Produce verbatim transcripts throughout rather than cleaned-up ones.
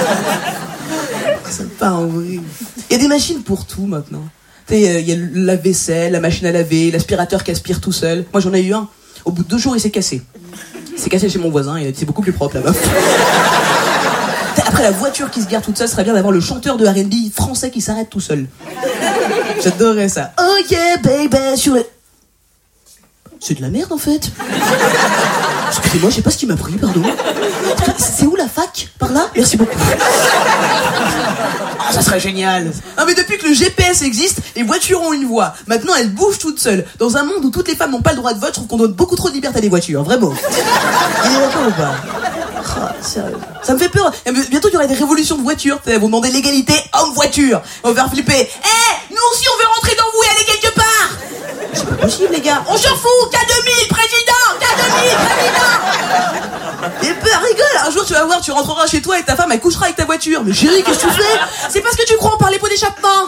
C'est pas horrible. Il y a des machines pour tout maintenant. Tu sais, il y a le lave-vaisselle, la machine à laver, l'aspirateur qui aspire tout seul. Moi, j'en ai eu un. Au bout de deux jours, il s'est cassé. Il s'est cassé chez mon voisin et c'est beaucoup plus propre là-bas. Après, la voiture qui se gare toute seule, serait bien d'avoir le chanteur de R and B français qui s'arrête tout seul. J'adorerais ça. Oh yeah, baby, sur le... C'est de la merde, en fait. Excusez-moi, je sais pas ce qui m'a pris, pardon. C'est où la fac? Par là? Merci beaucoup. Ah, ça serait génial. Ah, mais depuis que le G P S existe, les voitures ont une voix. Maintenant, elles bougent toutes seules. Dans un monde où toutes les femmes n'ont pas le droit de vote, je trouve qu'on donne beaucoup trop de liberté à des voitures. Vraiment. Il est d'accord ou pas? Oh, sérieux. Ça me fait peur. Bientôt, il y aura des révolutions de voitures. Vous demandez l'égalité homme-voiture. On va faire flipper. Eh, hey, nous aussi, on veut rentrer dans vous et aller quelque part. C'est pas possible, les gars. On s'en fout. K deux mille, président. K deux mille, président. Et peur, rigole. Un jour, tu vas voir, tu rentreras chez toi et ta femme, elle couchera avec ta voiture. Mais chérie, qu'est-ce que tu fais? C'est parce que tu crois, on parle les pots d'échappement.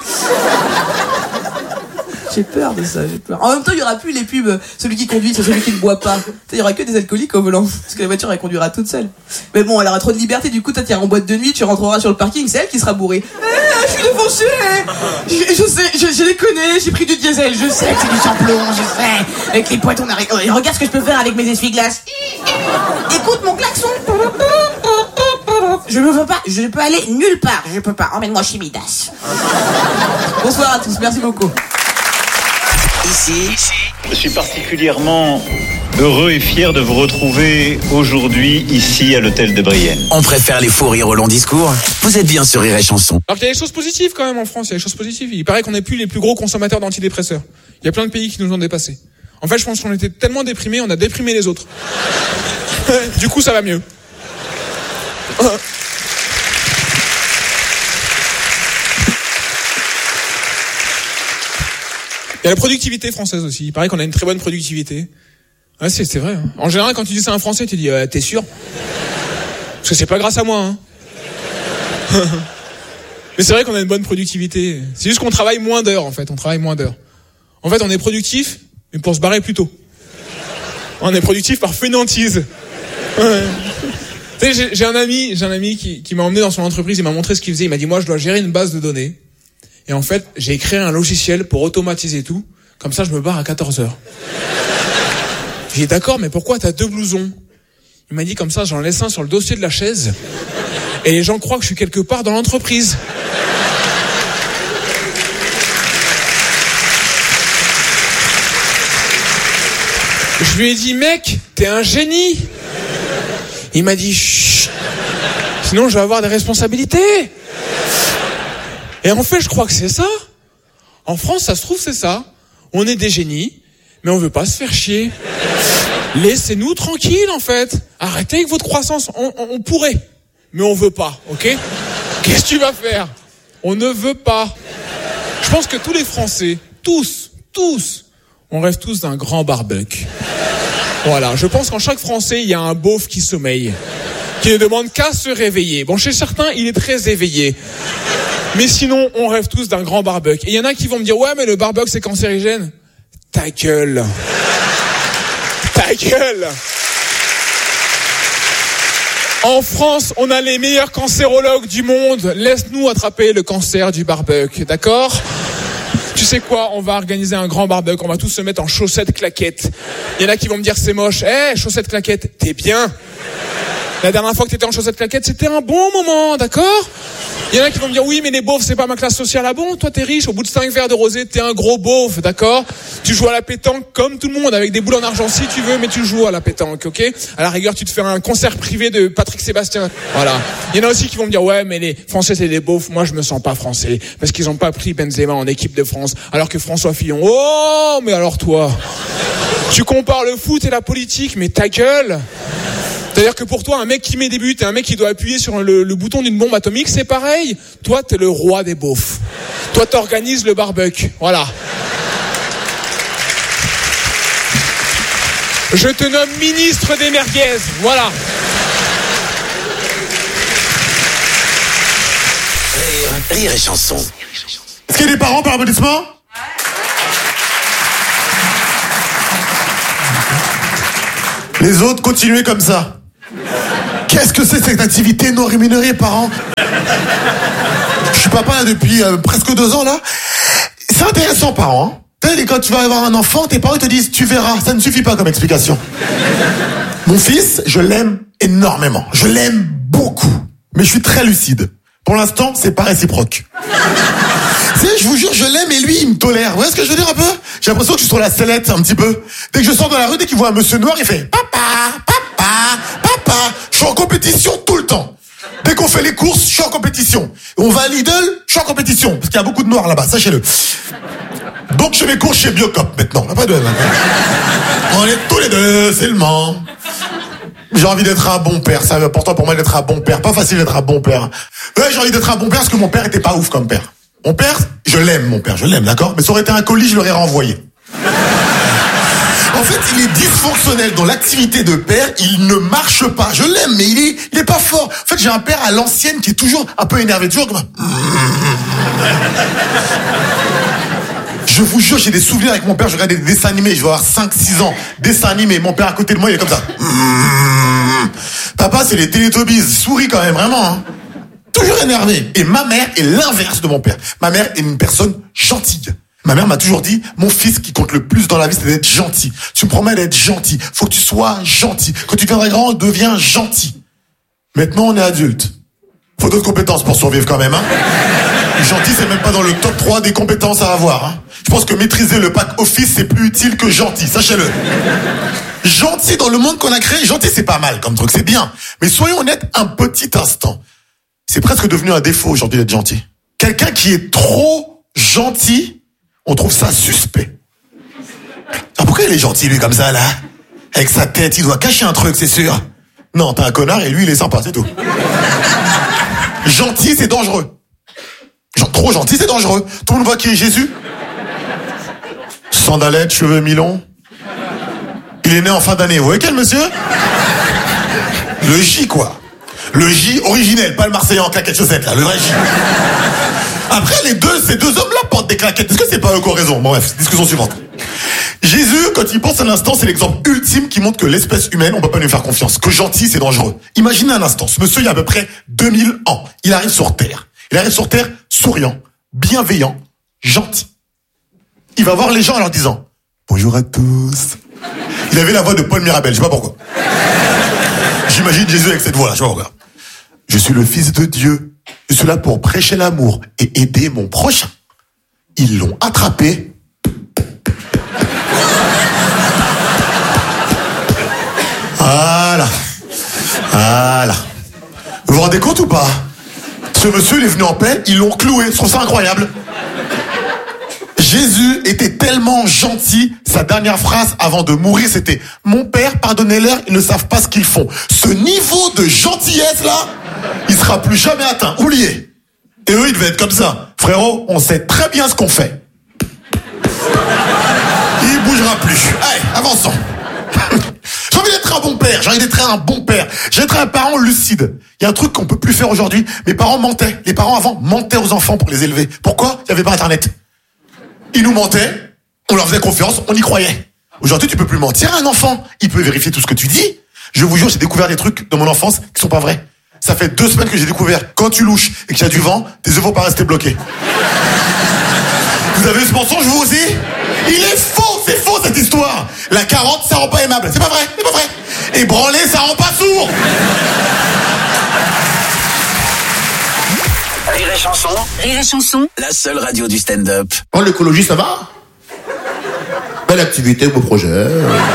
J'ai peur de ça, j'ai peur. En même temps, il y aura plus les pubs, celui qui conduit, c'est celui qui ne boit pas. Il y aura que des alcooliques au volant. Parce que la voiture, elle conduira toute seule. Mais bon, elle aura trop de liberté, du coup, toi, tu iras en boîte de nuit, tu rentreras sur le parking, c'est elle qui sera bourrée. Eh, je suis défoncé. Je, je sais, je, je les connais, j'ai pris du diesel, je sais que c'est du samplon, je sais. Avec les poètes, on arrive. Oh, regarde ce que je peux faire avec mes essuie-glaces. Écoute mon klaxon. Je ne veux pas, je ne peux aller nulle part, je peux pas. Emmène-moi chez Midas. Bonsoir à tous, merci beaucoup. Ici, je suis particulièrement heureux et fier de vous retrouver aujourd'hui ici à l'hôtel de Brienne. On préfère les faux rires au long discours. Vous êtes bien sur Rire et Chanson. Alors qu'il y a des choses positives quand même en France, il y a des choses positives. Il paraît qu'on n'est plus les plus gros consommateurs d'antidépresseurs. Il y a plein de pays qui nous ont dépassés. En fait, je pense qu'on était tellement déprimés, on a déprimé les autres. Du coup, ça va mieux. Il y a la productivité française aussi. Il paraît qu'on a une très bonne productivité. Ah, c'est, c'est vrai. Hein. En général, quand tu dis ça à un Français, tu dis euh, t'es sûr? Parce que c'est pas grâce à moi. Hein. Mais c'est vrai qu'on a une bonne productivité. C'est juste qu'on travaille moins d'heures, en fait. On travaille moins d'heures. En fait, on est productif, mais pour se barrer plus tôt. On est productif par fainéantise. Ouais. Tu sais, j'ai, j'ai un ami, j'ai un ami qui, qui m'a emmené dans son entreprise. Il m'a montré ce qu'il faisait. Il m'a dit, moi, je dois gérer une base de données. Et en fait, j'ai créé un logiciel pour automatiser tout. Comme ça, je me barre à quatorze heures. J'ai dit, d'accord, mais pourquoi t'as deux blousons? Il m'a dit, comme ça, j'en laisse un sur le dossier de la chaise. Et les gens croient que je suis quelque part dans l'entreprise. Je lui ai dit, mec, t'es un génie. Il m'a dit, chut, sinon je vais avoir des responsabilités. Et en fait, je crois que c'est ça. En France, ça se trouve, c'est ça. On est des génies, mais on veut pas se faire chier. Laissez-nous tranquilles, en fait. Arrêtez avec votre croissance. On, on, on pourrait, mais on veut pas, ok? Qu'est-ce que tu vas faire? On ne veut pas. Je pense que tous les Français, tous, tous, on rêve tous d'un grand barbecue. Voilà, je pense qu'en chaque Français, il y a un beauf qui sommeille, qui ne demande qu'à se réveiller. Bon, chez certains, il est très éveillé. Mais sinon, on rêve tous d'un grand barbecue. Et il y en a qui vont me dire, ouais, mais le barbecue, c'est cancérigène. Ta gueule. Ta gueule. En France, on a les meilleurs cancérologues du monde. Laisse-nous attraper le cancer du barbecue, d'accord? Tu sais quoi, on va organiser un grand barbecue, on va tous se mettre en chaussettes claquettes. Il y en a qui vont me dire c'est moche. Eh, hey, chaussettes claquettes, t'es bien. La dernière fois que t'étais en chaussettes claquettes, c'était un bon moment, d'accord? Il y en a qui vont me dire oui, mais les beaufs, c'est pas ma classe sociale. Ah bon, toi t'es riche, au bout de cinq verres de rosé, t'es un gros beauf, d'accord? Tu joues à la pétanque comme tout le monde, avec des boules en argent si tu veux, mais tu joues à la pétanque, ok? À la rigueur, tu te fais un concert privé de Patrick Sébastien. Voilà. Il y en a aussi qui vont me dire ouais, mais les Français c'est des beaufs. Moi, je me sens pas français parce qu'ils ont pas pris Benzema en équipe de France, alors que François Fillon. Oh, mais alors toi, tu compares le foot et la politique, mais ta gueule. C'est-à-dire que pour toi, un mec qui met des buts et un mec qui doit appuyer sur le, le bouton d'une bombe atomique, c'est pareil. Toi, t'es le roi des beaufs. Toi, t'organises le barbecue. Voilà. Je te nomme ministre des merguez. Voilà. Rire, Rire et Chanson. Est-ce qu'il y a des parents par applaudissement? Les autres, continuez comme ça. Qu'est-ce que c'est cette activité non rémunérée, parents? Je suis papa là, depuis euh, presque deux ans, là. C'est intéressant, parents. Hein. Quand tu vas avoir un enfant, tes parents te disent, tu verras, ça ne suffit pas comme explication. Mon fils, je l'aime énormément. Je l'aime beaucoup. Mais je suis très lucide. Pour l'instant, c'est pas réciproque. Tu sais, je vous jure, je l'aime et lui, il me tolère. Vous voyez ce que je veux dire un peu? J'ai l'impression que je suis sur la sellette un petit peu. Dès que je sors dans la rue, dès qu'il voit un monsieur noir, il fait « Papa, papa, papa ». Je suis en compétition tout le temps. Dès qu'on fait les courses, je suis en compétition. On va à Lidl, je suis en compétition. Parce qu'il y a beaucoup de noirs là-bas, sachez-le. Donc je fais mes courses chez Biocop maintenant. On n'a pas de... On est tous les deux, c'est le Mans. J'ai envie d'être un bon père. C'est important pour moi d'être un bon père. Pas facile d'être un bon père. Ouais, j'ai envie d'être un bon père parce que mon père était pas ouf comme père. Mon père, je l'aime, mon père, je l'aime, d'accord? Mais ça aurait été un colis, je l'aurais renvoyé. En fait, il est dysfonctionnel dans l'activité de père, il ne marche pas. Je l'aime, mais il est, il est pas fort. En fait, j'ai un père à l'ancienne qui est toujours un peu énervé, toujours comme ça. Je vous jure, j'ai des souvenirs avec mon père, je regarde des dessins animés, je vais avoir cinq six ans. Dessins animés, mon père à côté de moi, il est comme ça. Papa, c'est les Télétobies, souris quand même, vraiment, hein. Toujours énervé. Et ma mère est l'inverse de mon père. Ma mère est une personne gentille. Ma mère m'a toujours dit, mon fils, ce qui compte le plus dans la vie, c'est d'être gentil. Tu me promets d'être gentil. Faut que tu sois gentil. Quand tu deviendras grand, deviens gentil. Maintenant, on est adulte. Faut d'autres compétences pour survivre quand même, hein. Gentil, c'est même pas dans le top trois des compétences à avoir, hein. Je pense que maîtriser le pack Office, c'est plus utile que gentil, sachez-le. Gentil dans le monde qu'on a créé, gentil, c'est pas mal comme truc, c'est bien. Mais soyons honnêtes un petit instant. C'est presque devenu un défaut aujourd'hui d'être gentil. Quelqu'un qui est trop gentil, on trouve ça suspect. Ah, pourquoi il est gentil, lui, comme ça, là? Avec sa tête, il doit cacher un truc, c'est sûr. Non, t'es un connard et lui, il est sympa, c'est tout. Gentil, c'est dangereux. Genre, trop gentil, c'est dangereux. Tout le monde voit qui est Jésus. Sandalettes, cheveux mi-longs. Il est né en fin d'année. Vous voyez quel monsieur? Le J, quoi. Le J originel, pas le Marseillais en claquettes chaussettes, là, le vrai J. Après, les deux, ces deux hommes-là portent des claquettes. Est-ce que c'est pas eux qui ont raison? Bon, bref, discussion suivante. Jésus, quand il pense un instant, c'est l'exemple ultime qui montre que l'espèce humaine, on peut pas lui faire confiance. Que gentil, c'est dangereux. Imaginez un instant, ce monsieur, il y a à peu près deux mille ans. Il arrive sur Terre. Il arrive sur Terre souriant, bienveillant, gentil. Il va voir les gens en leur disant « Bonjour à tous ». Il avait la voix de Paul Mirabel, je sais pas pourquoi. J'imagine Jésus avec cette voix-là, je sais pas pourquoi. Je suis le Fils de Dieu. Je suis là pour prêcher l'amour et aider mon prochain. Ils l'ont attrapé. Voilà. Voilà. Vous vous rendez compte ou pas? Ce monsieur, il est venu en paix, ils l'ont cloué. Je trouve ça incroyable. Jésus était tellement gentil, sa dernière phrase avant de mourir, c'était « Mon père, pardonnez-leur, ils ne savent pas ce qu'ils font. » Ce niveau de gentillesse, là, il sera plus jamais atteint. Oubliez. Et eux, ils devaient être comme ça. Frérot, on sait très bien ce qu'on fait. Il bougera plus. Allez, avançons. J'ai envie d'être un bon père, j'ai envie d'être un bon père. J'ai envie d'être un parent lucide. Il y a un truc qu'on peut plus faire aujourd'hui. Mes parents mentaient. Les parents avant mentaient aux enfants pour les élever. Pourquoi? Il n'y avait pas Internet. Ils nous mentaient, on leur faisait confiance, on y croyait. Aujourd'hui, tu peux plus mentir à un enfant. Il peut vérifier tout ce que tu dis. Je vous jure, j'ai découvert des trucs dans mon enfance qui sont pas vrais. Ça fait deux semaines que j'ai découvert. Quand tu louches et qu'il y a du vent, tes œufs vont pas rester bloqués. Vous avez vu ce mensonge, vous aussi? Il est faux, c'est faux cette histoire. La carotte, ça rend pas aimable. C'est pas vrai, c'est pas vrai. Et branler, ça rend pas sourd. Rire et chanson. Rire et chanson. La seule radio du stand-up. Oh, l'écologie, ça va? Belle activité, beau projet.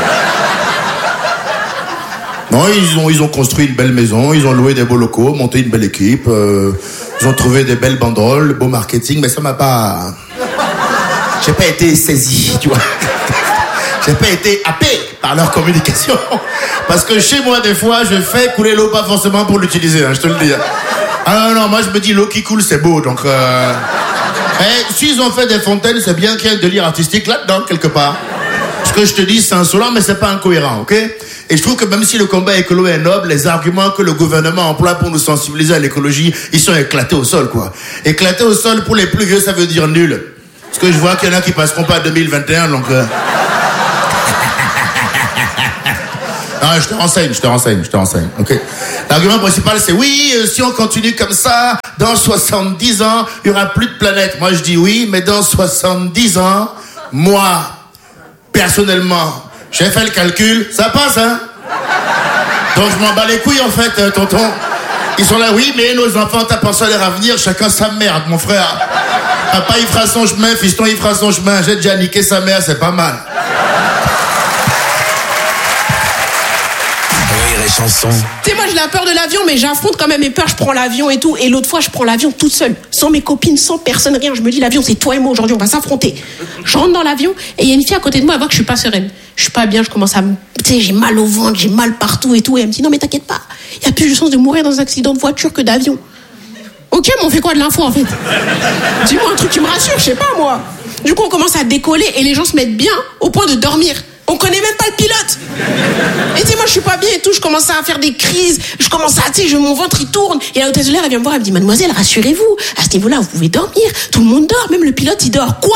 Non, ils ont, ils ont construit une belle maison, ils ont loué des beaux locaux, monté une belle équipe, euh, ils ont trouvé des belles banderoles, beau marketing, mais ça m'a pas... J'ai pas été saisi, tu vois. J'ai pas été happé par leur communication. Parce que chez moi, des fois, je fais couler l'eau, pas forcément pour l'utiliser, hein, je te le dis. Ah non, non, moi je me dis l'eau qui coule, c'est beau, donc... Euh... Eh, s'ils ont fait des fontaines, c'est bien qu'il y ait un délire artistique là-dedans, quelque part. Ce que je te dis, c'est insolent, mais c'est pas incohérent, ok? Et je trouve que même si le combat écolo est noble, les arguments que le gouvernement emploie pour nous sensibiliser à l'écologie, ils sont éclatés au sol, quoi. Éclatés au sol, pour les plus vieux, ça veut dire nul. Parce que je vois qu'il y en a qui passeront pas à deux mille vingt et un, donc... Euh... Non, je te renseigne, je te renseigne, je te renseigne. Ok. L'argument principal, c'est oui, euh, si on continue comme ça, dans soixante-dix ans, il n'y aura plus de planète. Moi, je dis oui, mais dans soixante-dix ans, moi, personnellement, j'ai fait le calcul, ça passe, hein? Donc, je m'en bats les couilles, en fait, euh, tonton. Ils sont là, oui, mais nos enfants, t'as pensé à leur avenir, chacun sa merde, mon frère. Papa, il fera son chemin, fiston, il fera son chemin. J'ai déjà niqué sa mère, c'est pas mal. Chanson. Tu sais, moi j'ai la peur de l'avion, mais j'affronte quand même mes peurs, je prends l'avion et tout. Et l'autre fois, je prends l'avion toute seule, sans mes copines, sans personne, rien. Je me dis, l'avion, c'est toi et moi aujourd'hui, on va s'affronter. Je rentre dans l'avion et il y a une fille à côté de moi, elle voit que je suis pas sereine. Je suis pas bien, je commence à me. Tu sais, j'ai mal au ventre, j'ai mal partout et tout. Et elle me dit, non, mais t'inquiète pas, il y a plus de chance de mourir dans un accident de voiture que d'avion. Ok, mais on fait quoi de l'info en fait? Dis-moi un truc qui me rassure, je sais pas moi. Du coup, on commence à décoller et les gens se mettent bien au point de dormir. On connaît même pas le pilote. Et tu sais, moi je suis pas bien et tout, je commence à faire des crises, je commence à, tu sais, mon ventre il tourne. Et la hôtesse de l'air, elle vient me voir, elle me dit, mademoiselle, rassurez-vous, à ce niveau-là, vous pouvez dormir. Tout le monde dort, même le pilote il dort. Quoi?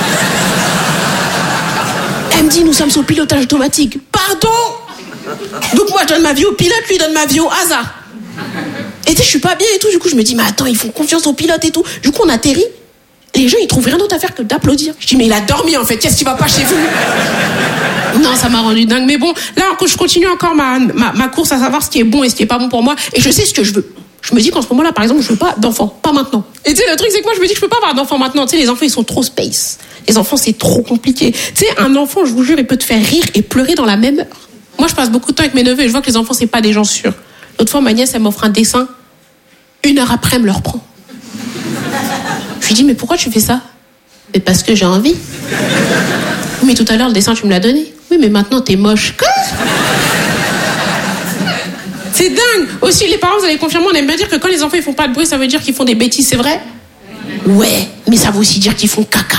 Elle me dit, nous sommes sous pilotage automatique. Pardon? Donc moi je donne ma vie au pilote, lui donne ma vie au hasard. Et tu sais, je suis pas bien et tout, du coup je me dis, mais attends, ils font confiance au pilote et tout. Du coup on atterrit. Les gens, ils trouvent rien d'autre à faire que d'applaudir. Je dis, mais il a dormi, en fait. Qu'est-ce qui va pas chez vous? Non, ça m'a rendu dingue. Mais bon, là, je continue encore ma, ma, ma course à savoir ce qui est bon et ce qui est pas bon pour moi. Et je sais ce que je veux. Je me dis qu'en ce moment-là, par exemple, je veux pas d'enfants. Pas maintenant. Et tu sais, le truc, c'est que moi, je me dis que je peux pas avoir d'enfants maintenant. Tu sais, les enfants, ils sont trop space. Les enfants, c'est trop compliqué. Tu sais, un enfant, je vous jure, il peut te faire rire et pleurer dans la même heure. Moi, je passe beaucoup de temps avec mes neveux et je vois que les enfants, c'est pas des gens sûrs. L'autre fois, ma nièce, elle m'offre un dessin. Une heure après, elle me le reprend. Je lui dis, mais pourquoi tu fais ça? Mais parce que j'ai envie. Mais tout à l'heure, le dessin, tu me l'as donné. Oui, mais maintenant, t'es moche. Quoi? C'est dingue. Aussi, les parents, vous allez confirmer, on aime bien dire que quand les enfants, ils font pas de bruit, ça veut dire qu'ils font des bêtises, c'est vrai? Ouais, mais ça veut aussi dire qu'ils font caca.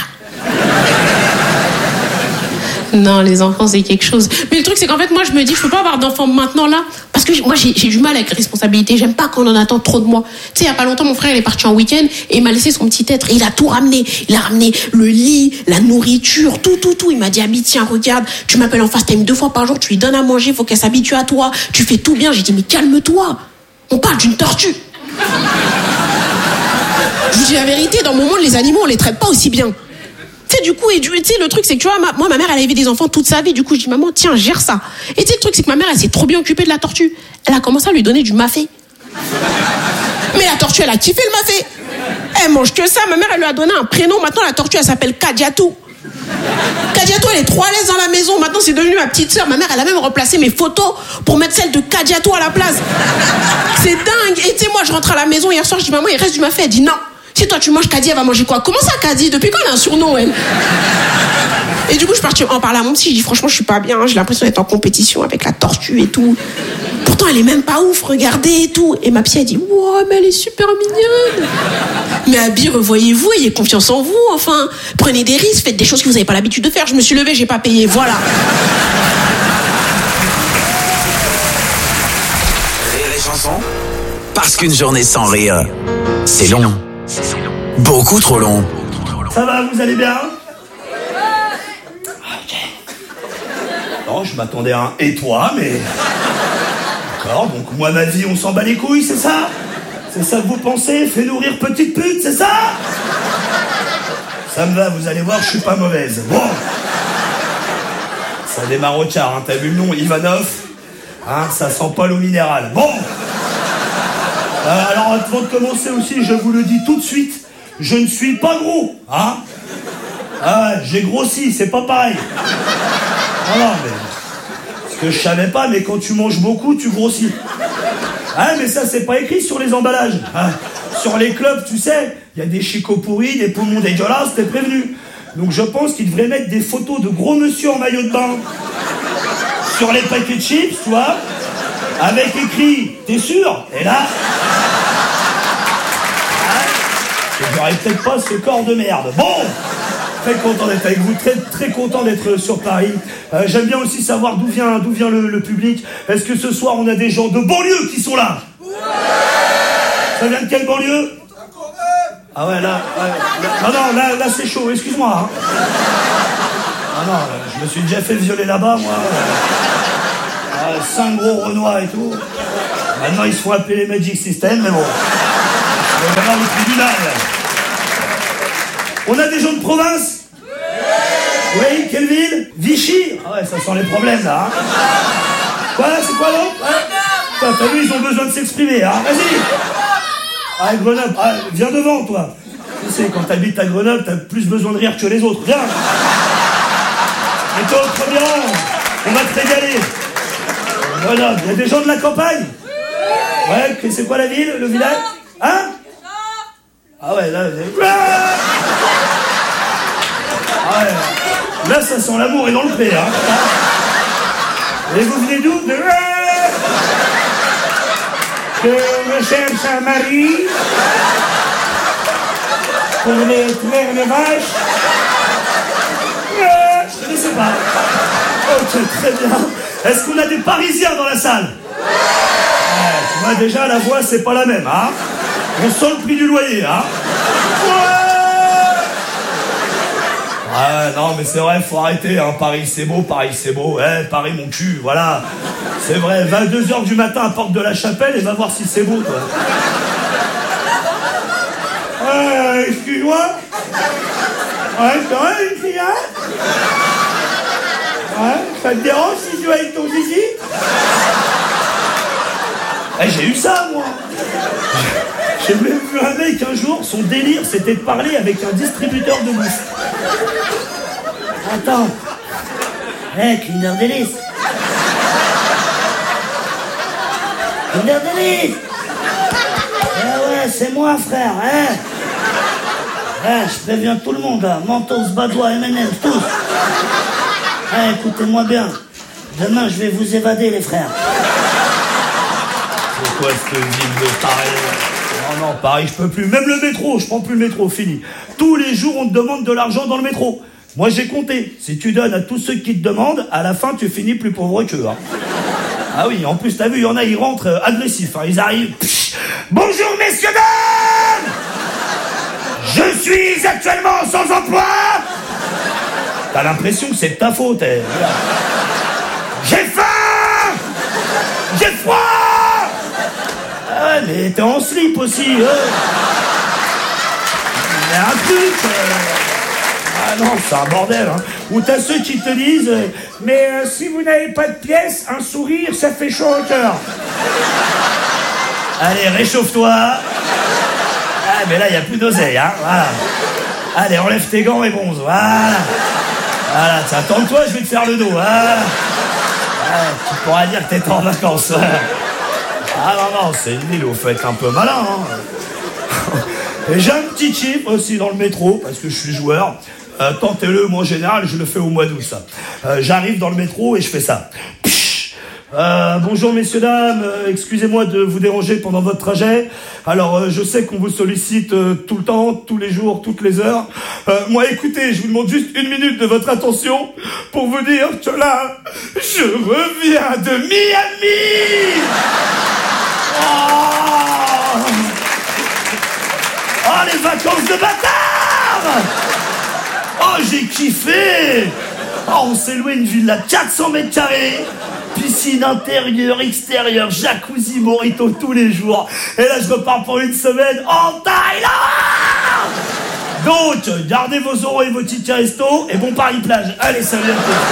Non, les enfants, c'est quelque chose. Mais le truc, c'est qu'en fait, moi, je me dis, je peux pas avoir d'enfants maintenant, là, parce que moi, j'ai, j'ai du mal avec les responsabilités. J'aime pas quand on en attend trop de moi. Tu sais, il y a pas longtemps, mon frère, il est parti en week-end et il m'a laissé son petit être. Et il a tout ramené. Il a ramené le lit, la nourriture, tout, tout, tout. Il m'a dit, Abby, tiens, regarde, tu m'appelles en FaceTime deux fois par jour, tu lui donnes à manger, faut qu'elle s'habitue à toi. Tu fais tout bien. J'ai dit, mais calme-toi. On parle d'une tortue. Je vous dis la vérité, dans mon monde, les animaux, on les traite pas aussi bien. Tu sais, du coup, et tu sais, le truc, c'est que tu vois, ma, moi, ma mère, elle a élevé des enfants toute sa vie. Du coup, je dis, maman, tiens, gère ça. Et tu sais, le truc, c'est que ma mère, elle s'est trop bien occupée de la tortue. Elle a commencé à lui donner du mafé. Mais la tortue, elle a kiffé le mafé. Elle mange que ça. Ma mère, elle lui a donné un prénom. Maintenant, la tortue, elle s'appelle Kadiatou. Kadiatou, elle est trop à l'aise dans la maison. Maintenant, c'est devenu ma petite sœur. Ma mère, elle a même remplacé mes photos pour mettre celle de Kadiatou à la place. C'est dingue. Et tu sais, moi, je rentre à la maison hier soir, je dis, maman, il reste du mafé. Elle dit, non. Si toi tu manges Kadi, elle va manger quoi? Comment ça Kadi? Depuis quand elle a un surnom, elle? Et du coup je suis partie en parler à mon psy. Je dis franchement je suis pas bien, j'ai l'impression d'être en compétition avec la tortue et tout. Pourtant elle est même pas ouf, regardez et tout. Et ma psy elle dit wow mais elle est super mignonne. Mais Abby, revoyez-vous, ayez confiance en vous, enfin. Prenez des risques, faites des choses que vous avez pas l'habitude de faire. Je me suis levée, j'ai pas payé, voilà. Rire et chanson. Parce qu'une journée sans rire, c'est long. Beaucoup trop long. Ça va, vous allez bien? Ok. Non, je m'attendais à un et toi, mais... D'accord, donc moi, ma vie, on s'en bat les couilles, c'est ça? C'est ça que vous pensez? Fais nourrir petite pute, c'est ça? Ça me va, vous allez voir, je suis pas mauvaise. Bon. Ça démarre au quart, hein. T'as vu le nom, Ivanov? Hein, ça sent pas l'eau minérale. Bon. Euh, alors, avant de commencer aussi, je vous le dis tout de suite, je ne suis pas gros, hein? Ah, j'ai grossi, c'est pas pareil. Ah non, mais... Ce que je savais pas, mais quand tu manges beaucoup, tu grossis. Ah, mais ça, c'est pas écrit sur les emballages. Hein. Sur les clubs, tu sais, il y a des chicots pourris, des poumons dégueulasses, t'es prévenu. Donc je pense qu'ils devraient mettre des photos de gros monsieur en maillot de bain sur les paquets de chips, tu vois, avec écrit « T'es sûr ?» Et là... J'aurais peut-être pas ce corps de merde. Bon, très content d'être avec vous, très très content d'être sur Paris. Euh, j'aime bien aussi savoir d'où vient d'où vient le, le public. Est-ce que ce soir on a des gens de banlieue qui sont là? Ouais. Ça vient de quelle banlieue? Ah ouais, là, ouais, là, non non, là, là c'est chaud. Excuse-moi. Hein. Ah non, je me suis déjà fait violer là-bas, moi. Euh, cinq gros Renois et tout. Maintenant, ils se font appeler les Magic System, mais bon. On va voir le tribunal. On a des gens de province? Oui, quelle ville? Vichy? Ah ouais, ça sent les problèmes, là. Hein. Quoi? C'est quoi, l'autre? Ouais. T'as vu, ils ont besoin de s'exprimer, hein. Vas-y. Ah, Grenoble. Ah, viens devant, toi. Tu sais, quand t'habites à Grenoble, t'as plus besoin de rire que les autres. Viens. Et toi, au premier rang, on va te régaler. Grenoble, il y a des gens de la campagne? Ouais, c'est quoi la ville, le village? Hein? Ah ouais, là... Ah ouais. Là, ça sent l'amour et dans le pré, hein. Et vous venez d'où? De... Que je cherche un mari pour les traire les vaches. Je ne connaissais pas. Ok, très bien. Est-ce qu'on a des Parisiens dans la salle? Ouais, tu vois, déjà, la voix, c'est pas la même, hein. On sent le prix du loyer, hein. Ah non, mais c'est vrai, faut arrêter, hein. Paris c'est beau, Paris c'est beau, ouais, Paris mon cul, voilà. C'est vrai, vingt-deux heures du matin à Porte de la Chapelle et va voir si c'est beau, toi. Euh, excuse-moi. Ouais, c'est vrai, une fille, hein? Ouais, ça te dérange si tu vas avec ton zizi? Eh, j'ai eu ça, moi. J'ai même vu un mec un jour, son délire, c'était de parler avec un distributeur de bouffe. Attends. Eh, hey, Kinder Délice. Kinder Délice. Eh ouais, c'est moi, frère, hein. Eh, je préviens tout le monde, là. Mentos, Badois, M and M's, tous. Eh, écoutez-moi bien. Demain, je vais vous évader, les frères. C'est quoi cette ville de Paris? Non, non, Paris, je peux plus. Même le métro, je prends plus le métro, fini. Tous les jours, on te demande de l'argent dans le métro. Moi, j'ai compté. Si tu donnes à tous ceux qui te demandent, à la fin, tu finis plus pauvre qu'eux. Hein. Ah oui, en plus, t'as vu, il y en a, ils rentrent euh, agressifs. Hein. Ils arrivent... Psh, bonjour, messieurs, dames. Je suis actuellement sans emploi. T'as l'impression que c'est de ta faute. Eh. J'ai faim. J'ai froid. Ah, mais t'es en slip aussi, hein. Mais un truc... Euh... Ah non, c'est un bordel, hein. Ou t'as ceux qui te disent euh, mais euh, si vous n'avez pas de pièces, un sourire, ça fait chaud au cœur. Allez, réchauffe-toi. Ah, mais là, il n'y a plus d'oseille, hein. Voilà. Allez, enlève tes gants et bronze. Voilà. Voilà, attends-toi, je vais te faire le dos. Voilà. Voilà, tu pourras dire que t'es en vacances. Ah non, non, c'est une ville où vous faites un peu malin, hein. Et j'ai un petit chip aussi dans le métro, parce que je suis joueur. Euh, tentez-le, moi en général, je le fais au mois d'août, ça. Euh, j'arrive dans le métro et je fais ça. Psh euh, bonjour messieurs, dames, euh, excusez-moi de vous déranger pendant votre trajet. Alors, euh, je sais qu'on vous sollicite euh, tout le temps, tous les jours, toutes les heures. Euh, moi, écoutez, je vous demande juste une minute de votre attention pour vous dire que là, je reviens de Miami. Oh, oh les vacances de bâtard. Oh, j'ai kiffé. Oh, on s'est loué une villa de quatre cents mètres carrés. Piscine intérieure, extérieure, jacuzzi, mojito tous les jours. Et là, je repars pour une semaine en Thaïlande. Donc, gardez vos euros et vos tickets resto et bon Paris plage. Allez, salut à tous.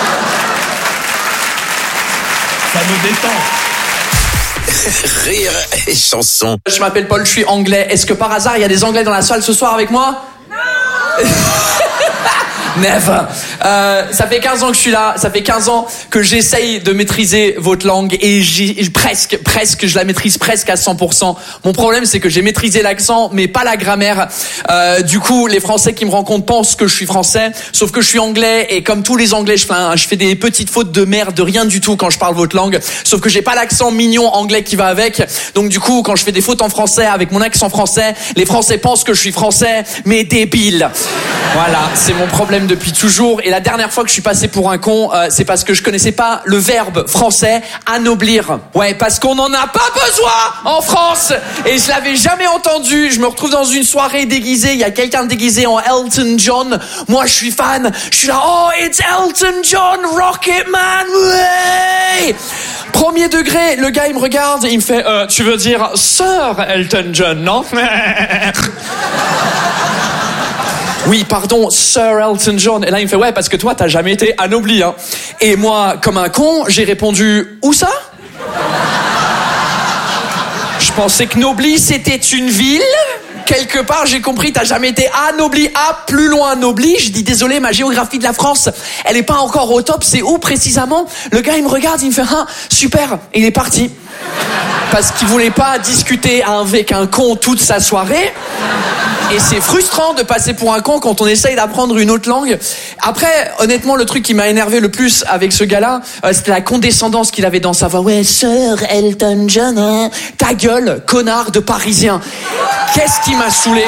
Ça me détend. Rire et chanson. Je m'appelle Paul, je suis anglais. Est-ce que par hasard, il y a des anglais dans la salle ce soir avec moi? Non. Never. Euh, ça fait quinze ans que je suis là, ça fait quinze ans que j'essaye de maîtriser votre langue et j'ai presque, presque, je la maîtrise presque à cent pour cent. Mon problème, c'est que j'ai maîtrisé l'accent, mais pas la grammaire. Euh, du coup, les Français qui me rencontrent pensent que je suis français, sauf que je suis anglais et comme tous les Anglais, je fais, un, je fais des petites fautes de merde, de rien du tout quand je parle votre langue. Sauf que j'ai pas l'accent mignon anglais qui va avec. Donc du coup, quand je fais des fautes en français avec mon accent français, les Français pensent que je suis français, mais débile. Voilà, c'est mon problème depuis toujours. Et la dernière fois que je suis passé pour un con, euh, c'est parce que je connaissais pas le verbe français anoblir. Ouais, parce qu'on en a pas besoin en France. Et je l'avais jamais entendu. Je me retrouve dans une soirée déguisée. Il y a quelqu'un déguisé en Elton John. Moi, je suis fan. Je suis là, oh, it's Elton John, Rocketman, ouais. Premier degré, le gars, il me regarde, il me fait, euh, tu veux dire Sir Elton John, non? Oui, pardon, Sir Elton John. Et là, il me fait, ouais, parce que toi, t'as jamais été anobli, hein. Et moi, comme un con, j'ai répondu, où ça? Je pensais que Nobly, c'était une ville. Quelque part, j'ai compris, t'as jamais été anobli. Ah, plus loin, Nobly. Je dis, désolé, ma géographie de la France, elle est pas encore au top. C'est où, précisément? Le gars, il me regarde, il me fait, ah, super. Et il est parti. Parce qu'il voulait pas discuter avec un con toute sa soirée. Et c'est frustrant de passer pour un con quand on essaye d'apprendre une autre langue. Après, honnêtement, le truc qui m'a énervé le plus avec ce gars-là, euh, c'était la condescendance qu'il avait dans sa voix. Ouais, Sir Elton John, hein. Ta gueule, connard de Parisien. Qu'est-ce qui m'a saoulé?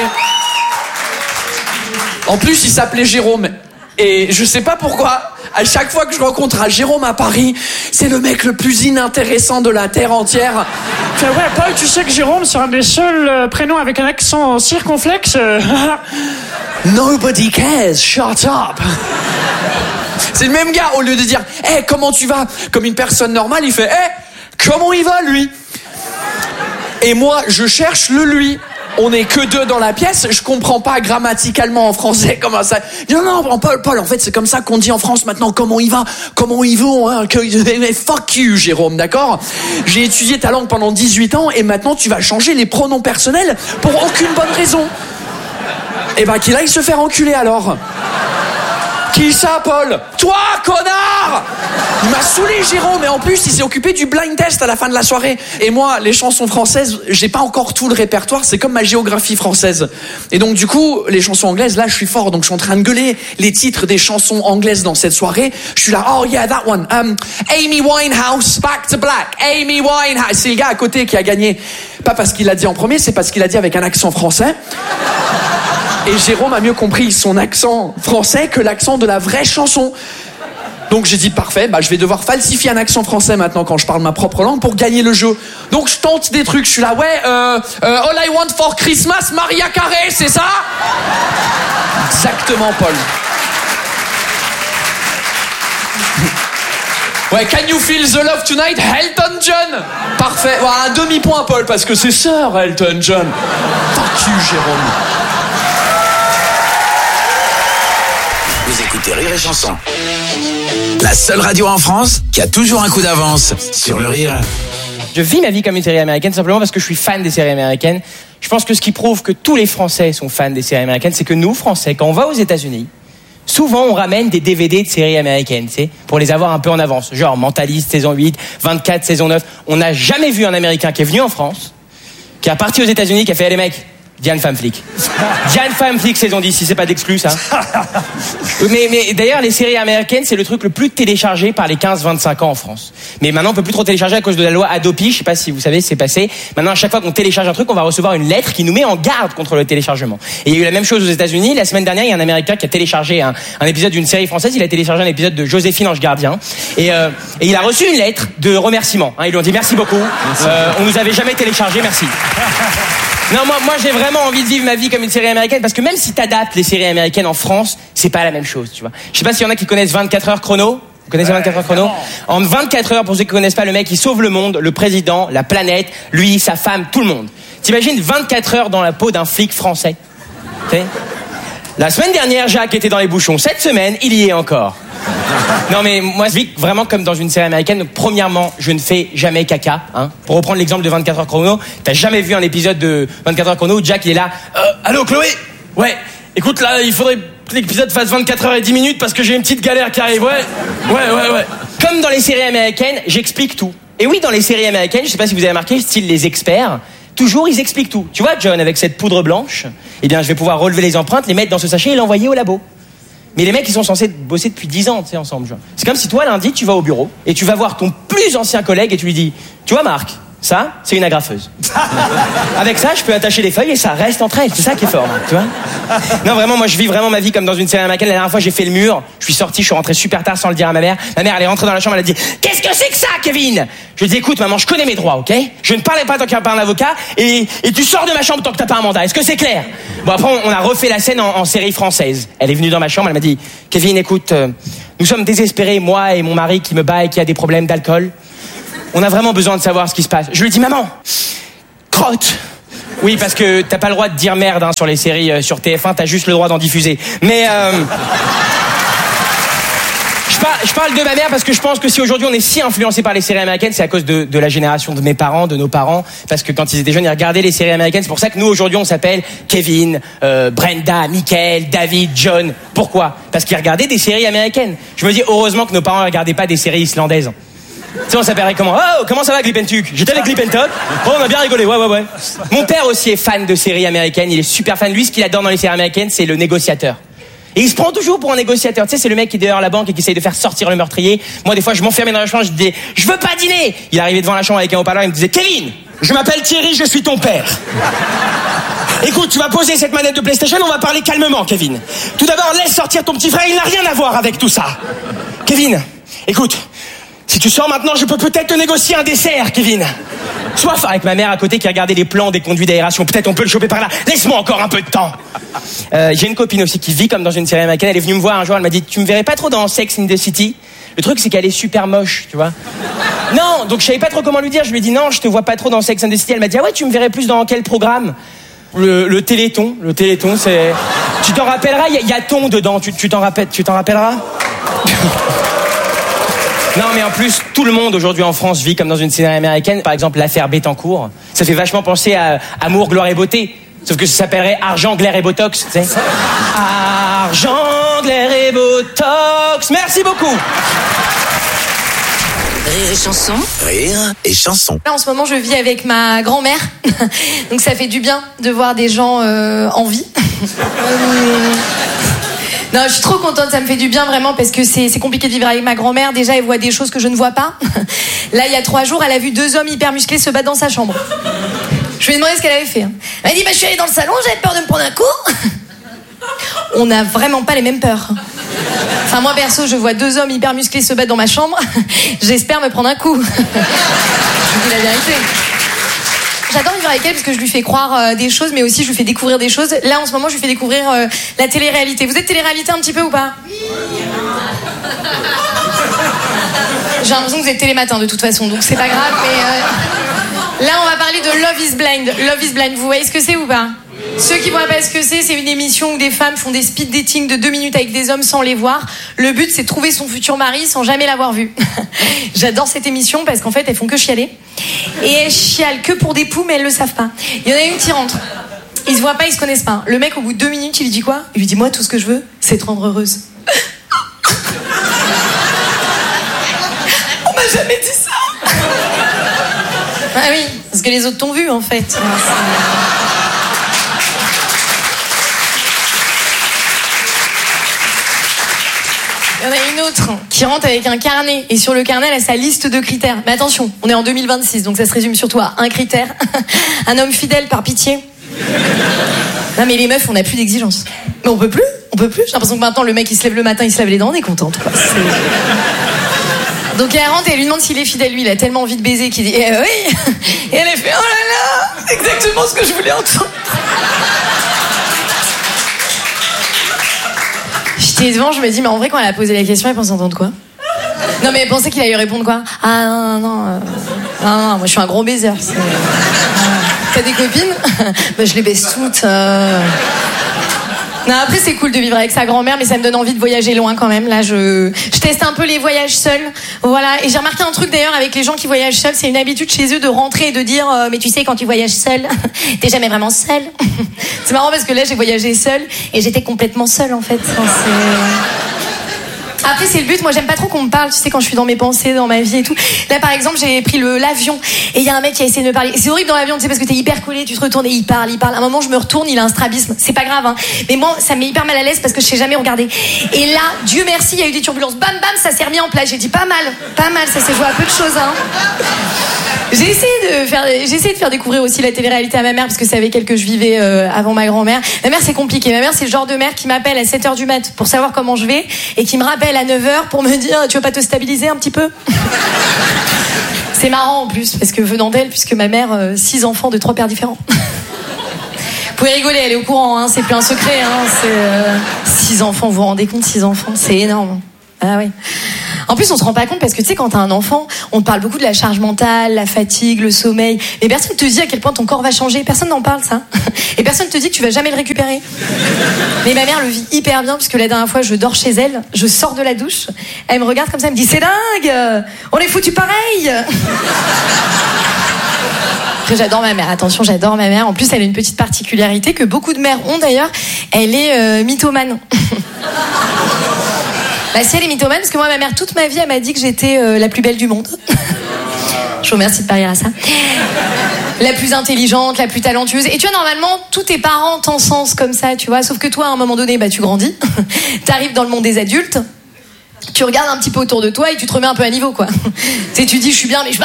En plus, il s'appelait Jérôme. Et je sais pas pourquoi, à chaque fois que je rencontre un Jérôme à Paris, c'est le mec le plus inintéressant de la terre entière. Fait, ouais, Paul, tu sais que Jérôme, c'est un des seuls euh, prénoms avec un accent circonflexe. euh. Nobody cares, shut up. C'est le même gars, au lieu de dire « Hey, comment tu vas ?» Comme une personne normale, il fait « Hey, comment il va, lui ?» Et moi, je cherche le lui. On n'est que deux dans la pièce, je comprends pas grammaticalement en français comment ça. Non, non, Paul, Paul, en fait, c'est comme ça qu'on dit en France maintenant. Comment il va? Comment il va? Hein, que... Fuck you, Jérôme, d'accord? J'ai étudié ta langue pendant dix-huit ans et maintenant tu vas changer les pronoms personnels pour aucune bonne raison. Eh ben, qu'il aille se faire enculer alors. Qui ça, Paul? Toi, connard! Il m'a saoulé, Jérôme, et en plus, il s'est occupé du blind test à la fin de la soirée. Et moi, les chansons françaises, j'ai pas encore tout le répertoire, c'est comme ma géographie française. Et donc, du coup, les chansons anglaises, là, je suis fort, donc je suis en train de gueuler les titres des chansons anglaises dans cette soirée. Je suis là, oh yeah, that one. Um, Amy Winehouse, Back to Black. Amy Winehouse. C'est le gars à côté qui a gagné. Pas parce qu'il l'a dit en premier, c'est parce qu'il l'a dit avec un accent français. Et Jérôme a mieux compris son accent français que l'accent de la vraie chanson. Donc j'ai dit parfait, bah je vais devoir falsifier un accent français maintenant quand je parle ma propre langue pour gagner le jeu. Donc je tente des trucs, je suis là, ouais, euh, euh, All I Want for Christmas, Maria Carey, c'est ça? Exactement, Paul. Ouais, Can You Feel the Love Tonight, Elton John. Parfait, voilà, un demi-point, Paul, parce que c'est Sir Elton John. Fuck you, Jérôme. Vous écoutez Rire et Chanson. La seule radio en France qui a toujours un coup d'avance sur le rire. Je vis ma vie comme une série américaine simplement parce que je suis fan des séries américaines. Je pense que ce qui prouve que tous les Français sont fans des séries américaines, c'est que nous, Français, quand on va aux États-Unis, souvent on ramène des D V D de séries américaines, tu sais, pour les avoir un peu en avance. Genre Mentaliste saison huit, vingt-quatre saison neuf. On n'a jamais vu un Américain qui est venu en France, qui est parti aux États-Unis, qui a fait hey, les mecs, Diane Femme Flic. Diane Femme Flic saison dix, si c'est pas d'exclus, ça. Mais, mais d'ailleurs, les séries américaines, c'est le truc le plus téléchargé par les quinze vingt-cinq ans en France. Mais maintenant, on peut plus trop télécharger à cause de la loi Adopi. Je sais pas si vous savez, c'est passé. Maintenant, à chaque fois qu'on télécharge un truc, on va recevoir une lettre qui nous met en garde contre le téléchargement. Et il y a eu la même chose aux États-Unis. La semaine dernière, il y a un Américain qui a téléchargé un, un épisode d'une série française. Il a téléchargé un épisode de Joséphine Ange Gardien. Et, euh, et il a reçu une lettre de remerciement. Hein, ils lui ont dit merci beaucoup. Euh, on nous avait jamais téléchargé, merci. Non, moi, moi, j'ai vraiment envie de vivre ma vie comme une série américaine parce que même si t'adaptes les séries américaines en France, c'est pas la même chose, tu vois. Je sais pas s'il y en a qui connaissent vingt-quatre heures chrono. Vous connaissez vingt-quatre heures chrono? En vingt-quatre heures, pour ceux qui connaissent pas, le mec, il sauve le monde, le président, la planète, lui, sa femme, tout le monde. T'imagines vingt-quatre heures dans la peau d'un flic français? T'sais? La semaine dernière, Jacques était dans les bouchons. Cette semaine, il y est encore. Non mais moi je vis vraiment comme dans une série américaine. Donc, premièrement, je ne fais jamais caca, hein. Pour reprendre l'exemple de vingt-quatre heures chrono, t'as jamais vu un épisode de vingt-quatre heures chrono où Jack il est là, euh, allô Chloé? Ouais, écoute là, il faudrait que l'épisode fasse vingt-quatre heures et dix minutes parce que j'ai une petite galère qui arrive. Ouais, ouais, ouais, ouais. Comme dans les séries américaines, j'explique tout. Et oui, dans les séries américaines, je sais pas si vous avez remarqué, style les experts, toujours ils expliquent tout. Tu vois John, avec cette poudre blanche, eh bien je vais pouvoir relever les empreintes, les mettre dans ce sachet et l'envoyer au labo. Mais les mecs, ils sont censés bosser depuis dix ans, tu sais, ensemble. Genre. C'est comme si toi, lundi, tu vas au bureau et tu vas voir ton plus ancien collègue et tu lui dis, tu vois, Marc, ça, c'est une agrafeuse. Avec ça, je peux attacher les feuilles et ça reste entre elles. C'est ça qui est fort, Marc, tu vois. Non, vraiment, moi, je vis vraiment ma vie comme dans une série américaine. La dernière fois, j'ai fait le mur. Je suis sorti, je suis rentré super tard sans le dire à ma mère. Ma mère, elle est rentrée dans la chambre, elle a dit « Qu'est-ce que c'est que ça, Kevin ?» Je lui ai dit « Écoute, maman, je connais mes droits, ok ? Je ne parlais pas tant qu'il n'y a pas un avocat et, et tu sors de ma chambre tant que t'as pas un mandat. Est-ce que c'est clair ?» Bon, après, on a refait la scène en, en série française. Elle est venue dans ma chambre, elle m'a dit « Kevin, écoute, euh, nous sommes désespérés, moi et mon mari qui me bat et qui a des problèmes d'alcool. On a vraiment besoin de savoir ce qui se passe. » Je lui ai dit « Maman, crotte !» Oui, parce que t'as pas le droit de dire merde hein, sur les séries euh, sur T F un, t'as juste le droit d'en diffuser. Mais euh... je, par- je parle de ma mère parce que je pense que si aujourd'hui on est si influencé par les séries américaines, c'est à cause de, de la génération de mes parents, de nos parents, parce que quand ils étaient jeunes, ils regardaient les séries américaines. C'est pour ça que nous aujourd'hui on s'appelle Kevin, euh, Brenda, Michael, David, John. Pourquoi ? Parce qu'ils regardaient des séries américaines. Je me dis heureusement que nos parents ne regardaient pas des séries islandaises. Tu sais, on s'appellerait comment ? Oh, comment ça va, Glippentuk ? J'étais avec Glippentok. Oh, on a bien rigolé, ouais, ouais, ouais. Mon père aussi est fan de séries américaines. Il est super fan. Lui, ce qu'il adore dans les séries américaines, c'est le négociateur. Et il se prend toujours pour un négociateur. Tu sais, c'est le mec qui est dehors à la banque et qui essaye de faire sortir le meurtrier. Moi, des fois, je m'enfermais dans la chambre, je disais, je veux pas dîner. Il arrivait devant la chambre avec un haut-parleur, il me disait, Kevin, je m'appelle Thierry, je suis ton père. Écoute, tu vas poser cette manette de PlayStation, on va parler calmement, Kevin. Tout d'abord, laisse sortir ton petit frère, il n'a rien à voir avec tout ça. Kevin, écoute. Si tu sors maintenant, je peux peut-être te négocier un dessert, Kevin. Soif avec ma mère à côté qui regardait les plans des conduits d'aération. Peut-être on peut le choper par là. Laisse-moi encore un peu de temps. Euh, j'ai une copine aussi qui vit comme dans une série américaine. Elle est venue me voir un jour, elle m'a dit « Tu me verrais pas trop dans Sex in the City ?» Le truc, c'est qu'elle est super moche, tu vois. Non, donc je savais pas trop comment lui dire. Je lui ai dit « Non, je te vois pas trop dans Sex in the City. » Elle m'a dit « Ah ouais, tu me verrais plus dans quel programme ?» Le, le Téléthon. Le Téléthon, c'est... Tu t'en rappelleras, il y, y a ton dedans. Tu, tu t'en rappelles, tu t'en rappelleras. Non, mais en plus, tout le monde aujourd'hui en France vit comme dans une série américaine. Par exemple, l'affaire Bettencourt. Ça fait vachement penser à Amour, gloire et beauté. Sauf que ça s'appellerait Argent, glaire et botox, tu sais. Argent, glaire et botox. Merci beaucoup. Rire et chanson. Rire et chanson. Là, en ce moment, je vis avec ma grand-mère. Donc, ça fait du bien de voir des gens euh, en vie. euh... Non, je suis trop contente, ça me fait du bien vraiment parce que c'est, c'est compliqué de vivre avec ma grand-mère. Déjà, elle voit des choses que je ne vois pas. Là, il y a trois jours, elle a vu deux hommes hyper musclés se battre dans sa chambre. Je lui ai demandé ce qu'elle avait fait. Elle m'a dit, bah, je suis allée dans le salon, j'avais peur de me prendre un coup. On n'a vraiment pas les mêmes peurs. Enfin, moi, perso, je vois deux hommes hyper musclés se battre dans ma chambre. J'espère me prendre un coup. Je vous dis la vérité. J'adore vivre avec elle parce que je lui fais croire euh, des choses, mais aussi je lui fais découvrir des choses. Là, en ce moment, je lui fais découvrir euh, la télé-réalité. Vous êtes télé-réalité un petit peu ou pas ? Oui. J'ai l'impression que vous êtes télématin de toute façon, donc c'est pas grave. Mais euh, là, on va parler de Love is Blind. Love is Blind, vous voyez ce que c'est ou pas ? Ceux qui voient pas ce que c'est, c'est une émission où des femmes font des speed dating de deux minutes avec des hommes sans les voir. Le but, c'est de trouver son futur mari sans jamais l'avoir vu. J'adore cette émission parce qu'en fait, elles font que chialer. Et elles chialent que pour des poux, mais elles le savent pas. Il y en a une qui rentre. Ils se voient pas, ils se connaissent pas. Le mec, au bout de deux minutes, il lui dit quoi ? Il lui dit, moi, tout ce que je veux, c'est te rendre heureuse. On m'a jamais dit ça. Ah oui, parce que les autres t'ont vu, en fait. Il y en a une autre qui rentre avec un carnet et sur le carnet elle a sa liste de critères. Mais attention, on est en deux mille vingt-six donc ça se résume surtout à un critère. Un homme fidèle par pitié. Non mais les meufs on n'a plus d'exigence. Mais on peut plus, on peut plus. J'ai l'impression que maintenant le mec il se lève le matin, il se lave les dents, on est contente quoi. Donc elle rentre et elle lui demande s'il est fidèle. Lui il a tellement envie de baiser qu'il dit eh oui. Et elle a fait oh là là, c'est exactement ce que je voulais entendre. J'étais devant, je me dis, mais en vrai, quand elle a posé la question, elle pensait entendre quoi ? Non, mais elle pensait qu'il allait répondre quoi ? Ah non, non, non, euh... non, non, moi je suis un gros baiser. C'est... T'as des copines ? Bah, je les baise toutes. Euh... Non, après, c'est cool de vivre avec sa grand-mère, mais ça me donne envie de voyager loin quand même. Là, je, je teste un peu les voyages seuls. Voilà. Et j'ai remarqué un truc d'ailleurs avec les gens qui voyagent seuls, c'est une habitude chez eux de rentrer et de dire euh, mais tu sais, quand tu voyages seul, t'es jamais vraiment seul. C'est marrant parce que là, j'ai voyagé seule et j'étais complètement seule en fait. Enfin, Après, c'est le but. Moi, j'aime pas trop qu'on me parle, tu sais, quand je suis dans mes pensées, dans ma vie et tout. Là, par exemple, j'ai pris le, l'avion et il y a un mec qui a essayé de me parler. C'est horrible dans l'avion, tu sais, parce que t'es hyper collé, tu te retournes et il parle, il parle. À un moment, je me retourne, il a un strabisme. C'est pas grave, hein. Mais moi, ça me met hyper mal à l'aise parce que je sais jamais regarder. Et là, Dieu merci, il y a eu des turbulences. Bam, bam, ça s'est remis en place. J'ai dit pas mal, pas mal, ça s'est joué à peu de choses, hein. J'ai essayé de faire, j'ai essayé de faire découvrir aussi la télé-réalité à ma mère parce que c'est avec elle que je vivais euh, avant ma grand-mère. Ma mère, c'est compliqué. Ma mère, c'est le genre de mère qui m'appelle à sept heures du mat pour savoir comment je vais et qui me rappelle à neuf heures pour me dire tu veux pas te stabiliser un petit peu. C'est marrant en plus parce que venant d'elle, puisque ma mère, euh, six enfants de trois pères différents. Vous pouvez rigoler, elle est au courant, hein, c'est plus un secret. Hein, c'est euh, six enfants, vous vous rendez compte, six enfants, c'est énorme. Ah oui. En plus, on se rend pas compte parce que tu sais, quand t'as un enfant, on te parle beaucoup de la charge mentale, la fatigue, le sommeil. Mais personne te dit à quel point ton corps va changer. Personne n'en parle, ça. Et personne te dit que tu vas jamais le récupérer. Mais ma mère le vit hyper bien puisque la dernière fois, je dors chez elle, je sors de la douche, elle me regarde comme ça, elle me dit c'est dingue, on est foutu pareil. Après, j'adore ma mère. Attention, j'adore ma mère. En plus, elle a une petite particularité que beaucoup de mères ont d'ailleurs. Elle est euh, mythomane. Bah si elle est mythomane, parce que moi, ma mère, toute ma vie, elle m'a dit que j'étais euh, la plus belle du monde. Je vous remercie de parier à ça. La plus intelligente, la plus talentueuse. Et tu vois, normalement, tous tes parents t'encensent comme ça, tu vois. Sauf que toi, à un moment donné, bah, tu grandis. T'arrives dans le monde des adultes. Tu regardes un petit peu autour de toi et tu te remets un peu à niveau, quoi. Tu sais, tu dis, je suis bien, mais je...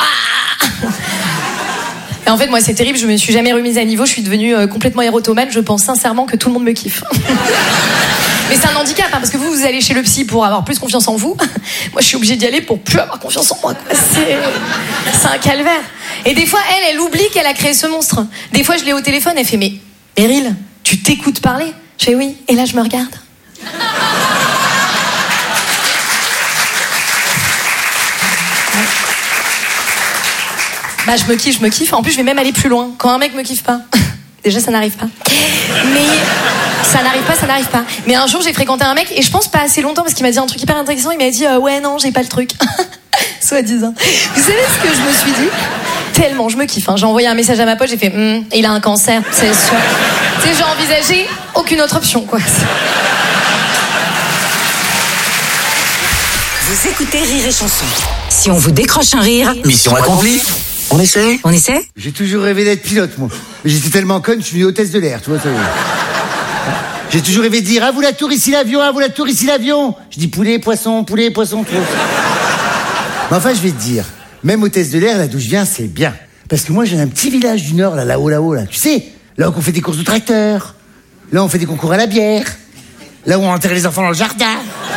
Et en fait, moi, c'est terrible, je me suis jamais remise à niveau. Je suis devenue euh, complètement érotomane. Je pense sincèrement que tout le monde me kiffe. Mais c'est un handicap, hein, parce que vous, vous allez chez le psy pour avoir plus confiance en vous. Moi, je suis obligée d'y aller pour plus avoir confiance en moi, quoi. C'est... c'est un calvaire. Et des fois, elle, elle oublie qu'elle a créé ce monstre. Des fois, je l'ai au téléphone, elle fait, mais Meryl, tu t'écoutes parler? Je fais oui, et là, je me regarde. Bah, je me kiffe, je me kiffe. En plus, je vais même aller plus loin. Quand un mec me kiffe pas. Déjà, ça n'arrive pas. Mais ça n'arrive pas, ça n'arrive pas. Mais un jour, j'ai fréquenté un mec et je pense pas assez longtemps parce qu'il m'a dit un truc hyper intéressant. Il m'a dit euh, ouais, non, j'ai pas le truc. Soi-disant. Vous savez ce que je me suis dit? Tellement, je me kiffe. Hein. J'ai envoyé un message à ma pote, j'ai fait hm, il a un cancer, c'est sûr. Tu sais, j'ai envisagé aucune autre option, quoi. Vous écoutez Rire et Chanson. Si on vous décroche un rire, mission accomplie. On essaie On essaie J'ai toujours rêvé d'être pilote, moi. Mais j'étais tellement conne, je suis venu hôtesse de l'air, tu vois, ça. J'ai toujours rêvé de dire, ah, vous la tour, ici l'avion, ah, vous la tour, ici l'avion. Je dis poulet, poisson, poulet, poisson, trop. Mais enfin, je vais te dire, même hôtesse de l'air, là d'où je viens, c'est bien. Parce que moi, j'ai un petit village du Nord, là, là-haut, là-haut, là. Tu sais, là où on fait des courses de tracteurs. Là où on fait des concours à la bière. Là où on enterre les enfants dans le jardin.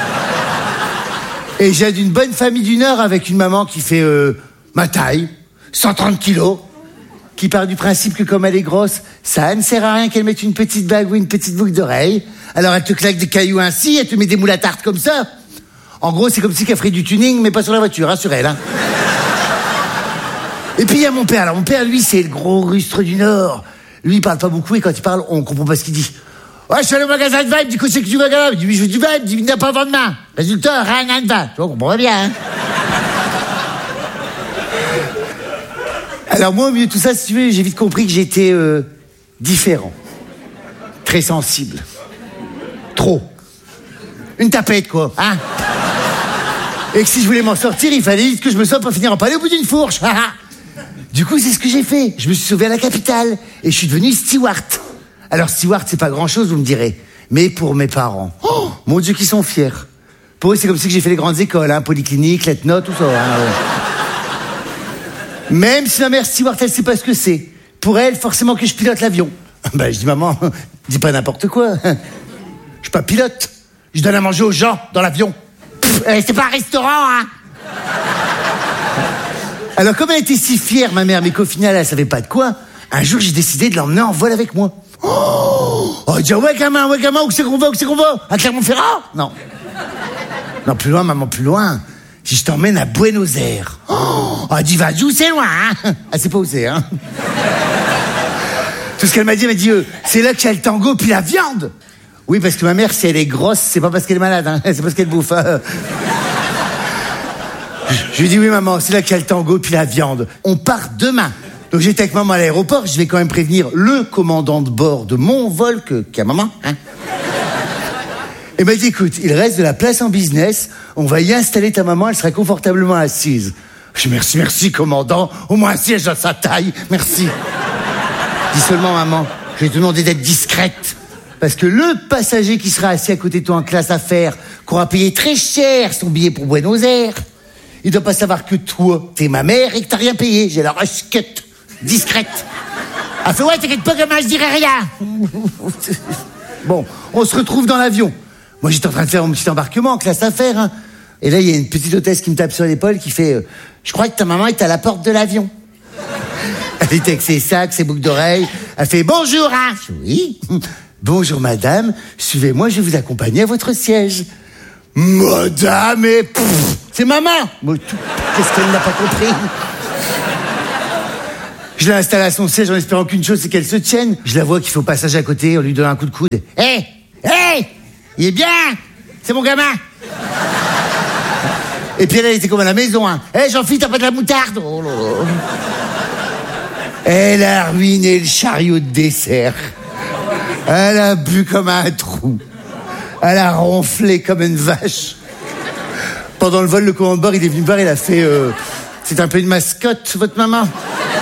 Et j'ai d'une bonne famille du Nord avec une maman qui fait, euh, ma taille. cent trente kilos, qui part du principe que comme elle est grosse, ça ne sert à rien qu'elle mette une petite bague ou une petite boucle d'oreille. Alors elle te claque des cailloux ainsi, elle te met des moules à tarte comme ça. En gros, c'est comme si qu'elle ferait du tuning, mais pas sur la voiture, hein, sur elle. Hein. Et puis il y a mon père. Alors mon père, lui, c'est le gros rustre du Nord. Lui, il parle pas beaucoup et quand il parle, on comprend pas ce qu'il dit. Ouais, je suis allé au magasin de Vibe, du coup, c'est que tu vas là. Il dit, oui, je veux du Vibe, il dit, il n'a pas vendre main. Résultat, rien ne va. Tu vois, on comprend bien, hein. Alors moi, au milieu de tout ça, si tu veux, j'ai vite compris que j'étais euh, différent. Très sensible. Trop. Une tapette, quoi, hein. Et que si je voulais m'en sortir, il fallait vite que je me sorte pour finir en palais au bout d'une fourche. Du coup, c'est ce que j'ai fait. Je me suis sauvé à la capitale et je suis devenu steward. Alors steward, c'est pas grand-chose, vous me direz. Mais pour mes parents, oh, mon Dieu, qu'ils sont fiers. Pour eux, c'est comme si que j'ai fait les grandes écoles, hein, polyclinique, lettre-note, tout ça. Hein, ouais. Même si ma mère steward, elle sait pas ce que c'est. Pour elle, forcément que je pilote l'avion. Ben, je dis, maman, dis pas n'importe quoi. Je suis pas pilote. Je donne à manger aux gens dans l'avion. Pff, c'est pas un restaurant, hein. Alors, comme elle était si fière, ma mère, mais qu'au final, elle savait pas de quoi, un jour, j'ai décidé de l'emmener en vol avec moi. Oh, oh dire, ouais, gamin, ouais, gamin, où c'est qu'on va, où c'est qu'on va? À Clermont-Ferrand? Non. Non, plus loin, maman, plus loin. Si je t'emmène à Buenos Aires. Oh, elle dit, va, d'où c'est loin, hein. Elle sait pas où c'est, hein. Tout ce qu'elle m'a dit, elle m'a dit, euh, c'est là qu'il y a le tango puis la viande. Oui, parce que ma mère, si elle est grosse, c'est pas parce qu'elle est malade, hein. C'est parce qu'elle bouffe. Hein. Je lui dis, oui, maman, c'est là qu'il y a le tango puis la viande. On part demain. Donc j'étais avec maman à l'aéroport, je vais quand même prévenir le commandant de bord de mon vol que, qu'il y a maman, hein. Et m'a dit, écoute, il reste de la place en business, on va y installer ta maman, elle sera confortablement assise. Je dis, merci, merci, commandant, au moins un siège à sa taille, merci. Dis seulement, maman, je vais te demander d'être discrète. Parce que le passager qui sera assis à côté de toi en classe affaires, qui aura payé très cher son billet pour Buenos Aires, il doit pas savoir que toi, t'es ma mère et que t'as rien payé. J'ai la rusquette, discrète. Elle fait, ouais, t'inquiète pas, gamin, je dirai rien. Bon, on se retrouve dans l'avion. Moi, j'étais en train de faire mon petit embarquement en classe affaires, hein. Et là, il y a une petite hôtesse qui me tape sur l'épaule qui fait euh, « Je crois que ta maman est à la porte de l'avion. » Elle était avec ses sacs, ses boucles d'oreilles. Elle fait « Bonjour, hein !» Je dis, oui. « Bonjour, madame. Suivez-moi, je vais vous accompagner à votre siège. » Madame, et pff, c'est maman. Qu'est-ce qu'elle n'a pas compris? Je l'ai installée à son siège en espérant qu'une chose, c'est qu'elle se tienne. Je la vois qui fait au passage à côté, on lui donne un coup de coude. « Hé, hey, hé, hey, il est bien. C'est mon gamin. » Et puis elle, elle était comme à la maison, hein. Hé, hey, Jean-Philippe, t'as pas de la moutarde? Oh là là. Elle a ruiné le chariot de dessert. Elle a bu comme un trou. Elle a ronflé comme une vache. Pendant le vol, le commandant de bord, il est venu me voir, il a fait... Euh, c'est un peu une mascotte, votre maman.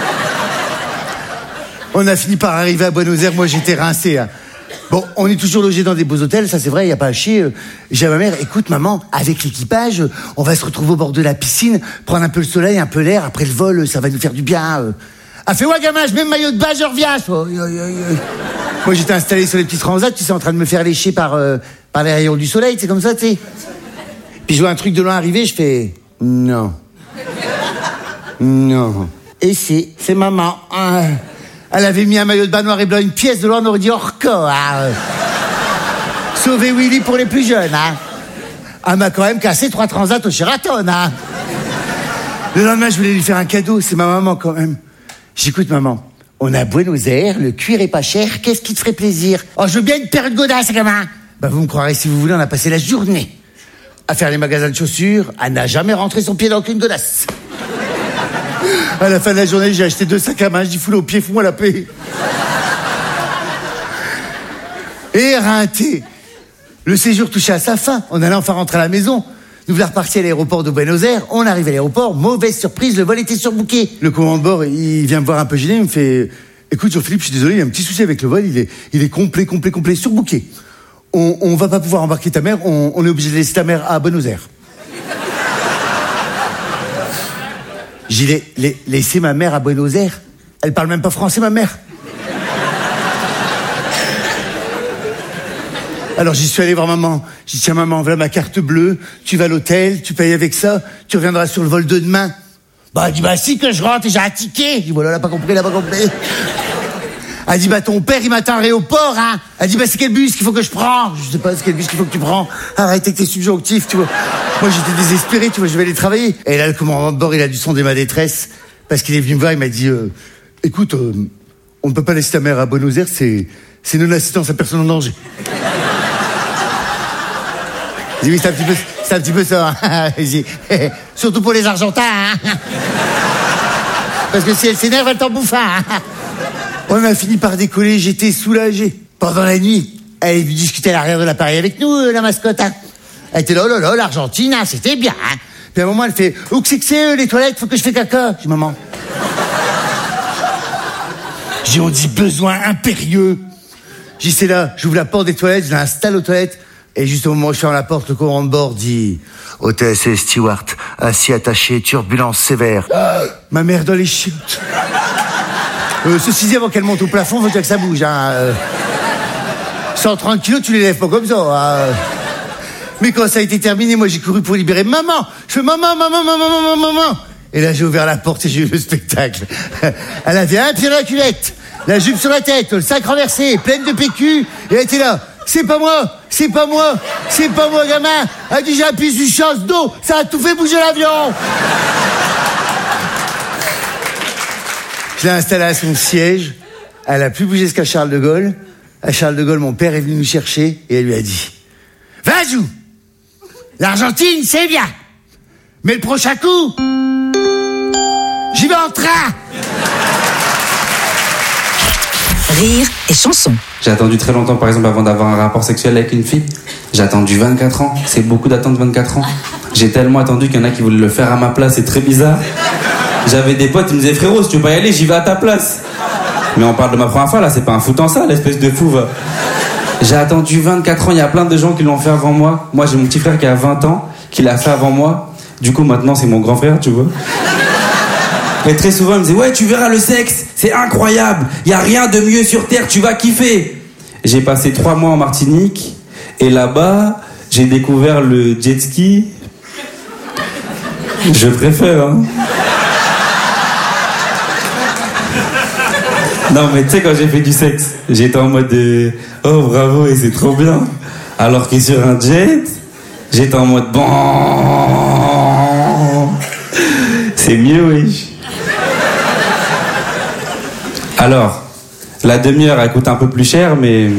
On a fini par arriver à Buenos Aires, moi j'étais rincé, hein. Bon, on est toujours logé dans des beaux hôtels, ça c'est vrai, il n'y a pas à chier. J'ai à ma mère, écoute maman, avec l'équipage, on va se retrouver au bord de la piscine, prendre un peu le soleil, un peu l'air, après le vol, ça va nous faire du bien. Elle fait, ouais gamin, je mets le maillot de bain, je reviens. Moi j'étais installé sur les petits transats, tu sais, en train de me faire lécher par, euh, par les rayons du soleil, c'est comme ça, tu sais. Puis je vois un truc de loin arriver, je fais, non. Non. Et si, c'est maman. Hein. Elle avait mis un maillot de bain noir et blanc, une pièce de loin, on aurait dit Orco. Hein. Sauver Willy pour les plus jeunes. Hein. Elle m'a quand même cassé trois transats au Sheraton. Hein. Le lendemain, je voulais lui faire un cadeau, c'est ma maman quand même. J'écoute maman, on a Buenos Aires, le cuir est pas cher, qu'est-ce qui te ferait plaisir? Oh, je veux bien une paire de godasses, gamin. Bah, vous me croirez si vous voulez, on a passé la journée à faire les magasins de chaussures, elle n'a jamais rentré son pied dans aucune godasse. À la fin de la journée, j'ai acheté deux sacs à main, je dis, foule au pied, fous-moi la paix. Éreinté. Le séjour touchait à sa fin, on allait enfin rentrer à la maison. Nous voilà repartis à l'aéroport de Buenos Aires, on arrive à l'aéroport, mauvaise surprise, le vol était surbooké. Le commandant de bord, il vient me voir un peu gêné, il me fait, écoute Jean-Philippe, je suis désolé, il y a un petit souci avec le vol, il est, il est complet, complet, complet, surbooké. On, on va pas pouvoir embarquer ta mère, on, on est obligé de laisser ta mère à Buenos Aires. J'ai laissé ma mère à Buenos Aires. Elle parle même pas français, ma mère. Alors j'y suis allé voir maman. J'ai dit, tiens maman, voilà ma carte bleue, tu vas à l'hôtel, tu payes avec ça, tu reviendras sur le vol de demain. Bah elle dit, bah si que je rentre et j'ai un ticket. Je dis, voilà, elle a pas compris, elle a pas compris. Elle dit, bah ton père il m'attend à l'aéroport, hein. Elle dit, bah c'est quel bus qu'il faut que je prends? Je sais pas, c'est quel bus qu'il faut que tu prends. Arrête avec tes subjonctifs, tu vois. Moi j'étais désespéré, tu vois, je vais aller travailler. Et là le commandant de bord, il a dû sonder ma détresse, parce qu'il est venu me voir, il m'a dit, euh, écoute, euh, on ne peut pas laisser ta mère à Buenos Aires, c'est, c'est non-assistance à personne en danger. J'ai dit, oui, c'est un petit peu, c'est un petit peu ça, hein. Dit, surtout pour les Argentins, hein. Parce que si elle s'énerve, elle t'en bouffe, hein. On a fini par décoller, j'étais soulagé. Pendant la nuit, elle est venue discuter à l'arrière de l'appareil avec nous, la mascotte, hein. Elle était là, oh là là, l'Argentine, hein, c'était bien, hein. Puis à un moment, elle fait, où que c'est que c'est, les toilettes, faut que je fais caca. Je dis, maman. J'ai, on dit, besoin impérieux. J'ai dit, c'est là, j'ouvre la porte des toilettes, je l'installe aux toilettes. Et juste au moment où je ferme la porte, le commandant de bord dit, hôtesse et steward, assis attaché, turbulence sévère. Ah, ma mère dans les chiottes. Euh, ceci dit, avant qu'elle monte au plafond, faut dire que ça bouge, hein. Euh, cent trente kilos, tu les lèves pas comme ça, hein. Mais quand ça a été terminé, moi j'ai couru pour libérer maman. Je fais maman, maman, maman, maman, maman. Et là j'ai ouvert la porte et j'ai eu le spectacle. Elle avait un pied dans la culette, la jupe sur la tête, le sac renversé, pleine de P Q, et elle était là. C'est pas moi, c'est pas moi, c'est pas moi, gamin. Elle dit, j'ai appuyé sur chasse d'eau, ça a tout fait bouger l'avion. Je l'ai installée à son siège. Elle a plus bougé jusqu'à Charles de Gaulle. À Charles de Gaulle, mon père est venu nous chercher et elle lui a dit, vas-y, l'Argentine, c'est bien. Mais le prochain coup, j'y vais en train. Rire et chanson. J'ai attendu très longtemps, par exemple, avant d'avoir un rapport sexuel avec une fille. J'ai attendu vingt-quatre ans. C'est beaucoup d'attendre vingt-quatre ans. J'ai tellement attendu qu'il y en a qui voulaient le faire à ma place. C'est très bizarre. J'avais des potes, ils me disaient frérot, si tu veux pas y aller, j'y vais à ta place. Mais on parle de ma première fois là, c'est pas un foot en ça, l'espèce de fou va. J'ai attendu vingt-quatre ans, il y a plein de gens qui l'ont fait avant moi. Moi j'ai mon petit frère qui a vingt ans, qui l'a fait avant moi. Du coup maintenant c'est mon grand frère, tu vois. Et très souvent il me disait ouais tu verras le sexe, c'est incroyable, il y a rien de mieux sur terre, tu vas kiffer. J'ai passé trois mois en Martinique et là-bas j'ai découvert le jet ski. Je préfère hein. Non mais tu sais quand j'ai fait du sexe, j'étais en mode de, oh bravo et c'est trop bien. Alors que sur un jet, j'étais en mode bon, c'est mieux oui. Alors, la demi-heure elle coûte un peu plus cher mais...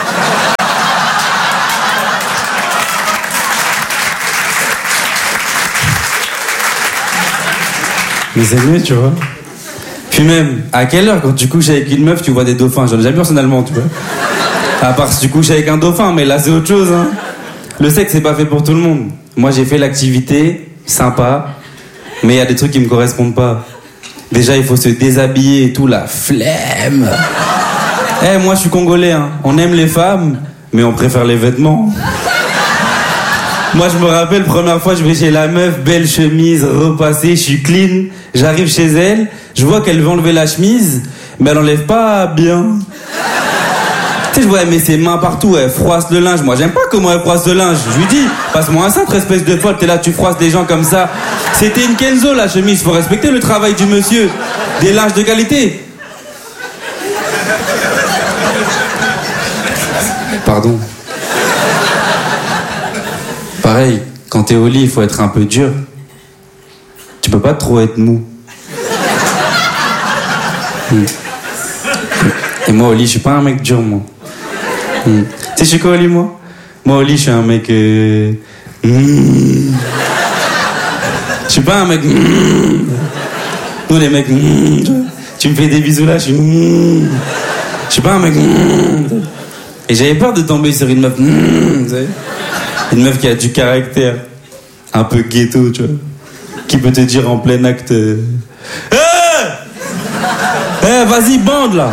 Mais c'est mieux tu vois. Puis même, à quelle heure quand tu couches avec une meuf, tu vois des dauphins? J'en ai jamais vu personnellement, tu vois. À part si tu couches avec un dauphin, mais là c'est autre chose, hein. Le sexe c'est pas fait pour tout le monde. Moi j'ai fait l'activité, sympa, mais il y a des trucs qui me correspondent pas. Déjà il faut se déshabiller et tout, la flemme. Eh hey, moi je suis congolais, hein. On aime les femmes, mais on préfère les vêtements. Moi je me rappelle, première fois je vais chez la meuf, belle chemise, repassée, je suis clean, j'arrive chez elle, je vois qu'elle veut enlever la chemise, mais elle enlève pas bien. Tu sais, je vois elle met ses mains partout, elle froisse le linge, moi j'aime pas comment elle froisse le linge, je lui dis, passe-moi un cintre espèce de folle, t'es là tu froisses des gens comme ça. C'était une Kenzo la chemise, faut respecter le travail du monsieur, des linges de qualité. Pardon. Pareil, quand t'es au lit, il faut être un peu dur. Tu peux pas trop être mou. Mm. Et moi, au lit, je suis pas un mec dur, moi. Mm. Tu sais, je suis quoi au lit, moi? Moi, au lit, je suis un mec... Euh... Mm. Je suis pas un mec... Mm. Nous, les mecs... Mm. Tu me fais des bisous là, je suis... Mm. Je suis pas un mec... Mm. Et j'avais peur de tomber sur une meuf... Mm. Tu sais, une meuf qui a du caractère, un peu ghetto, tu vois, qui peut te dire en plein acte euh... hey hey, vas-y, bande, là.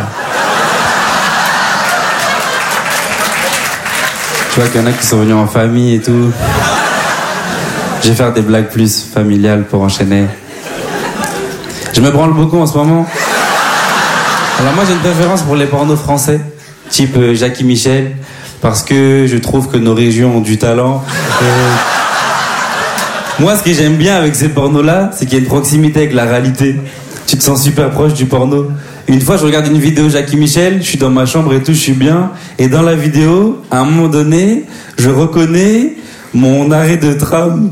Tu vois qu'il y en a qui sont venus en famille et tout. Je vais faire des blagues plus familiales pour enchaîner. Je me branle beaucoup en ce moment. Alors moi, j'ai une préférence pour les pornos français, type euh, Jackie Michel, parce que je trouve que nos régions ont du talent. Euh... Moi, ce que j'aime bien avec ces pornos-là, c'est qu'il y a une proximité avec la réalité. Tu te sens super proche du porno. Une fois, je regarde une vidéo Jackie Michel, je suis dans ma chambre et tout, je suis bien. Et dans la vidéo, à un moment donné, je reconnais mon arrêt de tram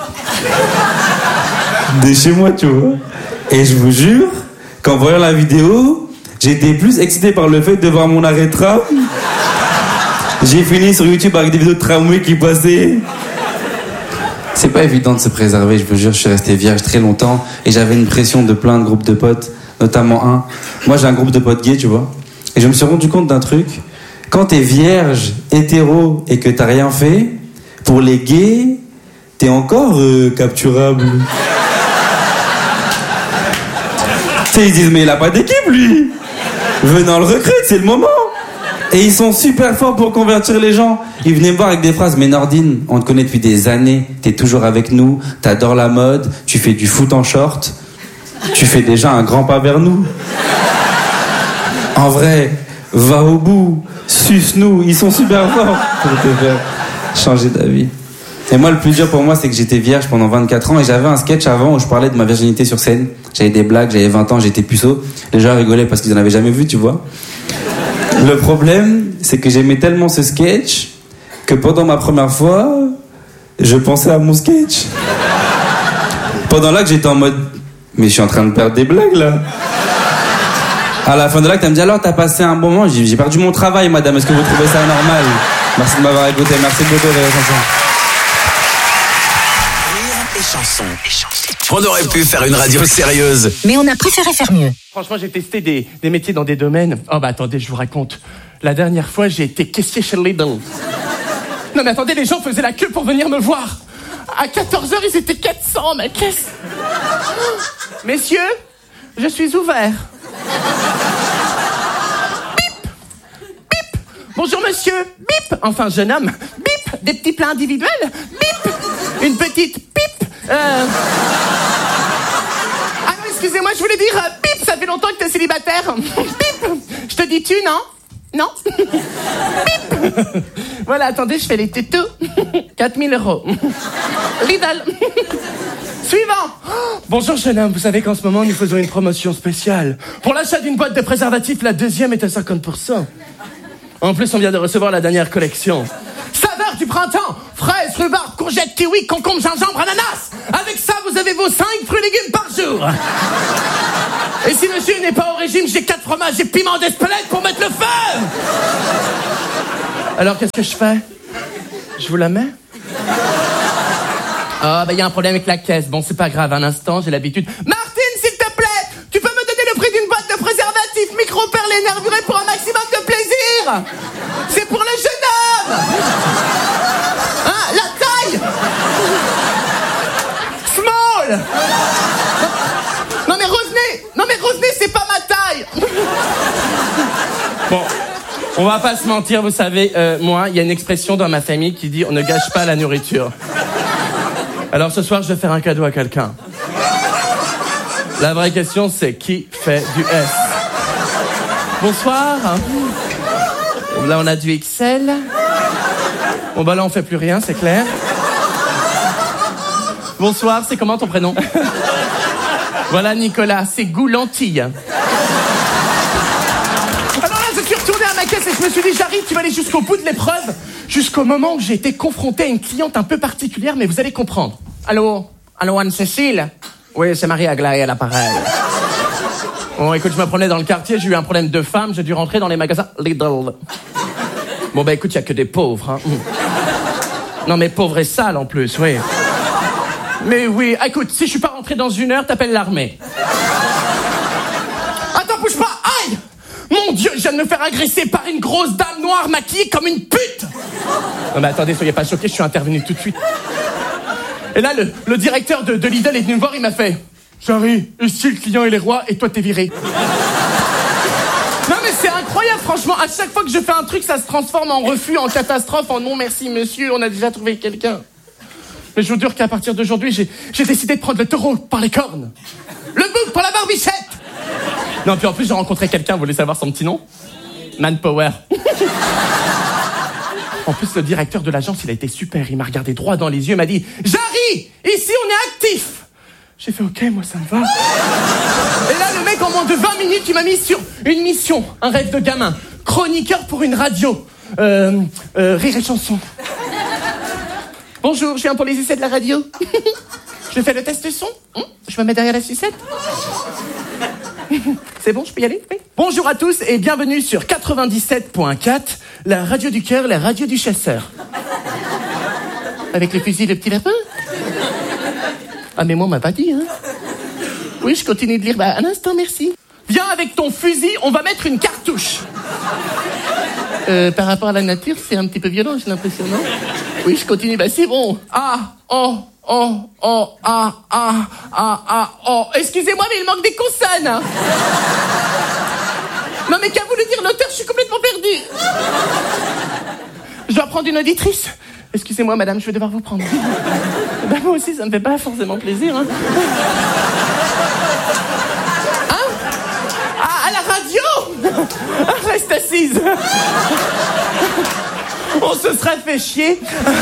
de chez moi, tu vois. Et je vous jure qu'en voyant la vidéo, j'étais plus excité par le fait de voir mon arrêt de tram. J'ai fini sur YouTube avec des vidéos de tramway qui passaient. C'est pas évident de se préserver, je vous jure, je suis resté vierge très longtemps et j'avais une pression de plein de groupes de potes, notamment un. Moi j'ai un groupe de potes gays, tu vois. Et je me suis rendu compte d'un truc. Quand t'es vierge, hétéro et que t'as rien fait, pour les gays, t'es encore euh, capturable. Tu sais, ils disent, mais il a pas d'équipe lui. Venant le recrute, c'est le moment. Et ils sont super forts pour convertir les gens. Ils venaient me voir avec des phrases, mais Nordine, on te connaît depuis des années, t'es toujours avec nous, t'adores la mode, tu fais du foot en short, tu fais déjà un grand pas vers nous. En vrai, va au bout, suce-nous, ils sont super forts pour te faire changer d'avis. Et moi, le plus dur pour moi, c'est que j'étais vierge pendant vingt-quatre ans et j'avais un sketch avant où je parlais de ma virginité sur scène. J'avais des blagues, j'avais vingt ans, j'étais puceau. Les gens rigolaient parce qu'ils en avaient jamais vu, tu vois. Le problème, c'est que j'aimais tellement ce sketch que pendant ma première fois, je pensais à mon sketch. Pendant l'acte, j'étais en mode, mais je suis en train de perdre des blagues là. À la fin de l'acte, elle me dit alors, t'as passé un bon moment? J'ai, j'ai perdu mon travail, madame. Est-ce que vous trouvez ça normal? Merci de m'avoir écouté. Merci beaucoup, les chansons. Chansons. On aurait pu faire une radio sérieuse. Mais on a préféré faire mieux. Franchement, j'ai testé des, des métiers dans des domaines. Oh bah attendez, je vous raconte. La dernière fois, j'ai été caissier chez Lidl. Non mais attendez, les gens faisaient la queue pour venir me voir. À quatorze heures, ils étaient quatre cents, mais qu'est-ce... Messieurs, je suis ouvert. Bip. Bip. Bonjour monsieur. Bip. Enfin, jeune homme. Bip. Des petits plats individuels. Bip. Une petite pipe. Euh... Ah non, excusez-moi, je voulais dire... Euh, bip, ça fait longtemps que t'es célibataire. Bip. Je te dis tu, non? Non. Bip. Voilà, attendez, je fais les tétous. quatre mille euros. Lidl. Suivant. Bonjour jeune homme, vous savez qu'en ce moment nous faisons une promotion spéciale. Pour l'achat d'une boîte de préservatifs, la deuxième est à cinquante pour cent. En plus, on vient de recevoir la dernière collection. Saveur du printemps, fraises, rhubarbe, courgettes, kiwi, concombre, gingembre, ananas. Avec ça, vous avez vos cinq fruits et légumes par jour. Et si monsieur n'est pas au régime, j'ai quatre fromages et piments d'Espelette pour mettre le feu. Alors, qu'est-ce que je fais? Je vous la mets? Ah, bah, il y a un problème avec la caisse. Bon, c'est pas grave, un instant, j'ai l'habitude. Martine, s'il te plaît, tu peux me donner le prix d'une boîte de préservatifs micro-perlés nervurés pour un maximum de plaisir? C'est pour le jeune homme. Hein, la taille? Small. Non, mais Rosenay, non, mais Rosenay, c'est pas ma taille. Bon. On va pas se mentir, vous savez, euh, moi, il y a une expression dans ma famille qui dit « on ne gâche pas la nourriture ». Alors ce soir, je vais faire un cadeau à quelqu'un. La vraie question, c'est qui fait du S? Bonsoir. Là, on a du X L. Bon, bah là, on fait plus rien, c'est clair. Bonsoir, c'est comment ton prénom? Voilà, Nicolas, c'est Goulantille. Je suis retourné à ma caisse et je me suis dit, j'arrive, tu vas aller jusqu'au bout de l'épreuve, jusqu'au moment où j'ai été confronté à une cliente un peu particulière, mais vous allez comprendre. Allô? Allô, Anne-Cécile? Oui, c'est Marie Aglaé à l'appareil. Bon, écoute, je me promenais dans le quartier, j'ai eu un problème de femme, j'ai dû rentrer dans les magasins Lidl. Bon, bah écoute, il n'y a que des pauvres, hein. Non, mais pauvres et sales en plus, oui. Mais oui, écoute, si je suis pas rentré dans une heure, t'appelles l'armée. Attends, bouge pas, aïe! Mon Dieu, je viens de me faire agresser par une grosse dame noire maquillée comme une pute. Non mais attendez, soyez pas choqués, je suis intervenu tout de suite. Et là, le, le directeur de, de Lidl est venu me voir, il m'a fait « Jarry, ici le client il est roi et toi t'es viré. » Non mais c'est incroyable, franchement, à chaque fois que je fais un truc, ça se transforme en refus, en catastrophe, en non merci monsieur, on a déjà trouvé quelqu'un. Mais je vous jure qu'à partir d'aujourd'hui, j'ai, j'ai décidé de prendre le taureau par les cornes. Le bouc pour la barbichette. Non, puis en plus, j'ai rencontré quelqu'un, vous voulez savoir son petit nom? Manpower. En plus, le directeur de l'agence, il a été super. Il m'a regardé droit dans les yeux, m'a dit « Jarry, ici, on est actif !» J'ai fait « Ok, moi, ça me va. » Et là, le mec, en moins de vingt minutes, il m'a mis sur une mission, un rêve de gamin. Chroniqueur pour une radio. Euh, euh, rire et chanson. Bonjour, je viens pour les essais de la radio. Je fais le test son. Je me mets derrière la sucette. C'est bon, je peux y aller? Oui. Bonjour à tous et bienvenue sur quatre-vingt-dix-sept point quatre, la radio du cœur, la radio du chasseur. Avec le fusil de petit lapin? Ah mais moi on m'a pas dit, hein. Oui, je continue de lire. Bah, un instant, merci. Viens avec ton fusil, on va mettre une cartouche. Euh, par rapport à la nature, c'est un petit peu violent, j'ai l'impression, non? Oui, je continue, bah c'est bon. Ah, oh, oh, oh, ah, ah, ah, ah, oh. Excusez-moi, mais il manque des consonnes. Non mais qu'a voulu dire l'auteur, je suis complètement perdu. Je dois prendre une auditrice. Excusez-moi, madame, je vais devoir vous prendre. Bah moi aussi, ça me fait pas forcément plaisir, hein. Hein? Ah, à la radio? Reste assise. On se serait fait chier.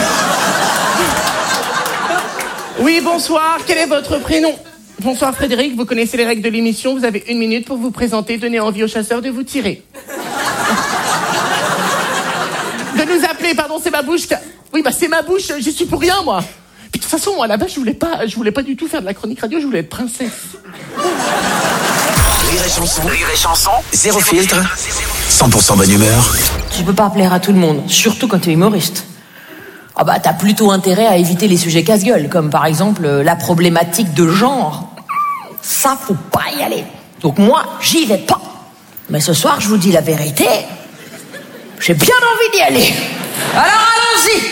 Oui, bonsoir, quel est votre prénom? Bonsoir Frédéric, vous connaissez les règles de l'émission, vous avez une minute pour vous présenter, donner envie aux chasseurs de vous tirer. De nous appeler, pardon, c'est ma bouche qui a... Oui, bah c'est ma bouche, j'y suis pour rien, moi. Puis de toute façon, moi, là-bas, je voulais pas, je voulais pas du tout faire de la chronique radio, je voulais être princesse. Rire et chanson, rire et chanson, zéro filtre, cent pour cent bonne humeur. Tu peux pas plaire à tout le monde, surtout quand t'es humoriste. Ah bah t'as plutôt intérêt à éviter les sujets casse-gueule, comme par exemple euh, la problématique de genre. Ça, faut pas y aller. Donc moi, j'y vais pas. Mais ce soir, je vous dis la vérité, j'ai bien envie d'y aller. Alors allons-y.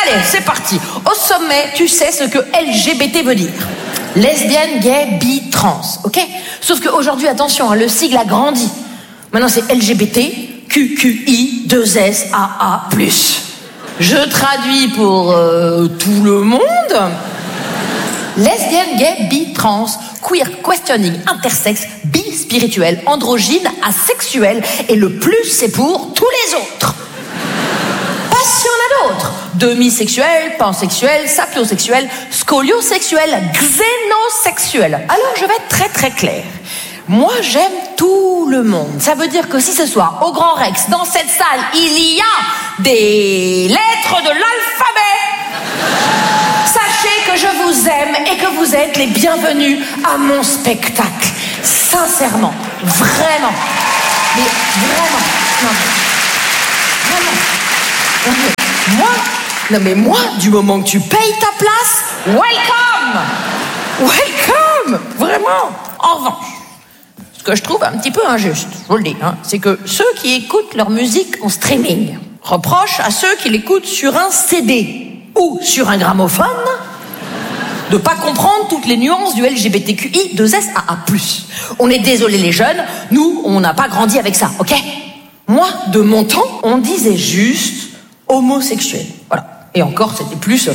Allez, c'est parti. Au sommet, tu sais ce que L G B T veut dire. Lesbienne, gay, bi, trans, ok? Sauf qu'aujourd'hui, attention, hein, le sigle a grandi. Maintenant, c'est L G B T, Q Q I, deux S, A A plus. Je traduis pour euh, tout le monde. Lesbienne, gay, bi, trans, queer, questioning, intersexe, bi, spirituel, androgyne, asexuel, et le plus, c'est pour tous les autres. Pas si on a d'autres. Demisexuel, pansexuel, sapiosexuel, scoliosexuel, xénosexuel. Alors, je vais être très très claire. Moi, j'aime tout le monde. Ça veut dire que si ce soir, au Grand Rex, dans cette salle, il y a des lettres de l'alphabet, sachez que je vous aime et que vous êtes les bienvenus à mon spectacle. Sincèrement, vraiment. Mais vraiment. Non, mais, vraiment. Non, mais moi, non mais moi, du moment que tu payes ta place, welcome! Welcome! Vraiment. En revanche, ce que je trouve un petit peu injuste, je vous le dis, hein, c'est que ceux qui écoutent leur musique en streaming reprochent à ceux qui l'écoutent sur un C D ou sur un gramophone de pas comprendre toutes les nuances du L G B T Q I deux S A A plus. On est désolé les jeunes, nous, on n'a pas grandi avec ça, ok? Moi, de mon temps, on disait juste homosexuel. Voilà. Et encore, c'était plus...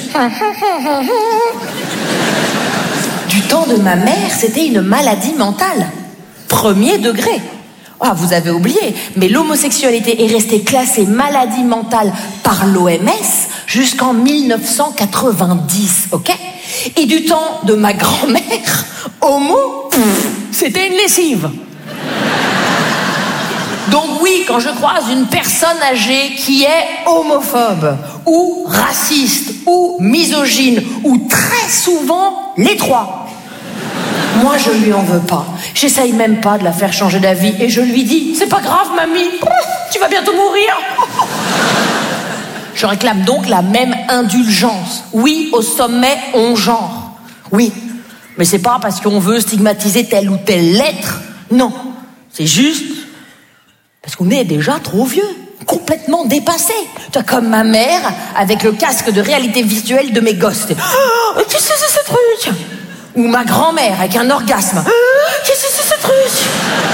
Du temps de ma mère, c'était une maladie mentale. Premier degré. Ah, vous avez oublié, mais l'homosexualité est restée classée maladie mentale par l'O M S jusqu'en mille neuf cent quatre-vingt-dix, ok? Et du temps de ma grand-mère, homo, pff, c'était une lessive. Donc oui, quand je croise une personne âgée qui est homophobe, ou raciste, ou misogyne, ou très souvent les trois, moi je lui en veux pas. J'essaye même pas de la faire changer d'avis et je lui dis, c'est pas grave mamie, tu vas bientôt mourir. Je réclame donc la même indulgence. Oui, au sommet, on genre. Oui, mais c'est pas parce qu'on veut stigmatiser telle ou telle lettre. Non, c'est juste parce qu'on est déjà trop vieux, complètement dépassé. Toi, comme ma mère, avec le casque de réalité virtuelle de mes gosses. Oh, qu'est-ce que c'est ce truc? Ou ma grand-mère, avec un orgasme. Oh, qu'est-ce que c'est ce truc?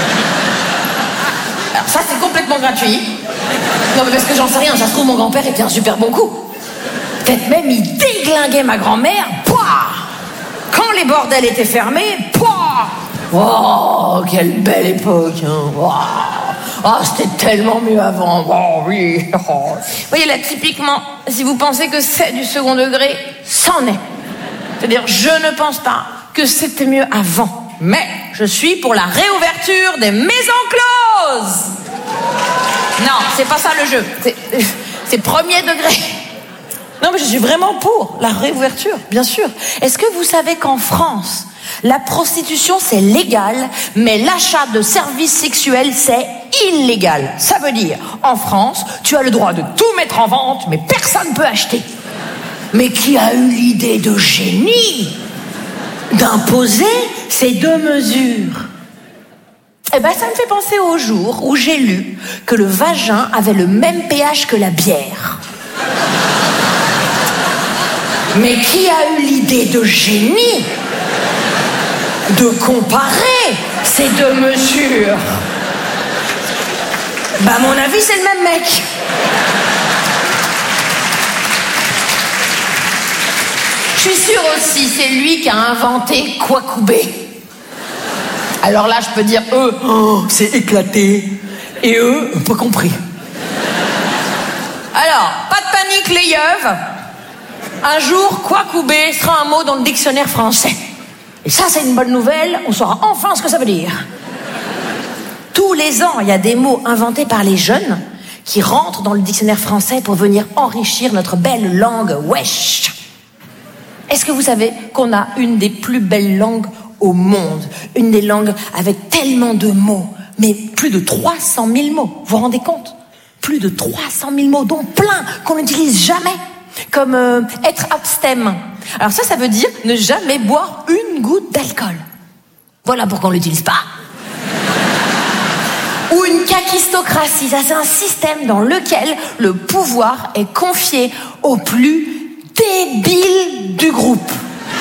Alors ça, c'est complètement gratuit. Non, mais parce que j'en sais rien, ça se trouve, mon grand-père était un super bon coup. Peut-être même, il déglinguait ma grand-mère. Pouah! Quand les bordels étaient fermés, pouah! Oh, quelle belle époque, hein. Wow. Oh, c'était tellement mieux avant. Oh, oui. Oh. Vous voyez, là, typiquement, si vous pensez que c'est du second degré, c'en est. C'est-à-dire, je ne pense pas que c'était mieux avant. Mais je suis pour la réouverture des maisons closes. Non, c'est pas ça le jeu. C'est, c'est premier degré. Non, mais je suis vraiment pour la réouverture, bien sûr. Est-ce que vous savez qu'en France, la prostitution, c'est légal, mais l'achat de services sexuels, c'est illégal. Ça veut dire, en France, tu as le droit de tout mettre en vente, mais personne ne peut acheter. Mais qui a eu l'idée de génie d'imposer ces deux mesures? Eh ben, ça me fait penser au jour où j'ai lu que le vagin avait le même pH que la bière. Mais qui a eu l'idée de génie de comparer ces deux mesures? Bah, à mon avis, c'est le même mec. Je suis sûre aussi, c'est lui qui a inventé Kwakubé. Alors là, je peux dire, eux, oh, c'est éclaté. Et eux, pas compris. Alors, pas de panique, les yeuves. Un jour, Kwakubé sera un mot dans le dictionnaire français. Et ça, c'est une bonne nouvelle, on saura enfin ce que ça veut dire. Tous les ans, il y a des mots inventés par les jeunes qui rentrent dans le dictionnaire français pour venir enrichir notre belle langue wesh. Est-ce que vous savez qu'on a une des plus belles langues au monde? Une des langues avec tellement de mots, mais plus de trois cent mille mots. Vous vous rendez compte? Plus de trois cent mille mots, dont plein qu'on n'utilise jamais. Comme euh, être abstème. Alors ça, ça veut dire ne jamais boire une goutte d'alcool. Voilà pourquoi on l'utilise pas. Ou une kakistocratie. Ça, c'est un système dans lequel le pouvoir est confié aux plus débile du groupe.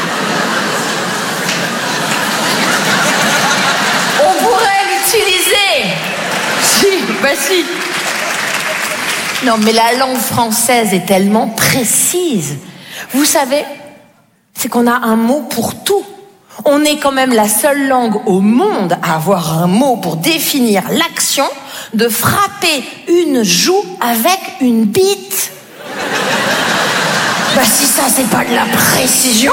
On pourrait l'utiliser. Si, bah si. Non, mais la langue française est tellement précise. Vous savez, c'est qu'on a un mot pour tout. On est quand même la seule langue au monde à avoir un mot pour définir l'action de frapper une joue avec une bite. Bah si ça, c'est pas de la précision.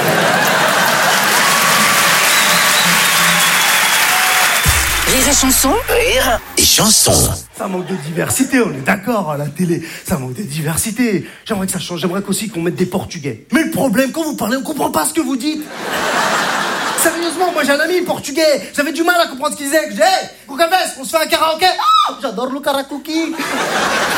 Rire et chanson. Rire et chanson. Ça manque de diversité, on est d'accord, à la télé. Ça manque de diversité. J'aimerais que ça change, j'aimerais qu'aussi qu'on mette des Portugais. Mais le problème, quand vous parlez, on comprend pas ce que vous dites. Sérieusement, moi j'ai un ami portugais. J'avais du mal à comprendre ce qu'il disait. Je dis, hey, Cucavès, on se fait un karaoké. Ah, j'adore le karaoké.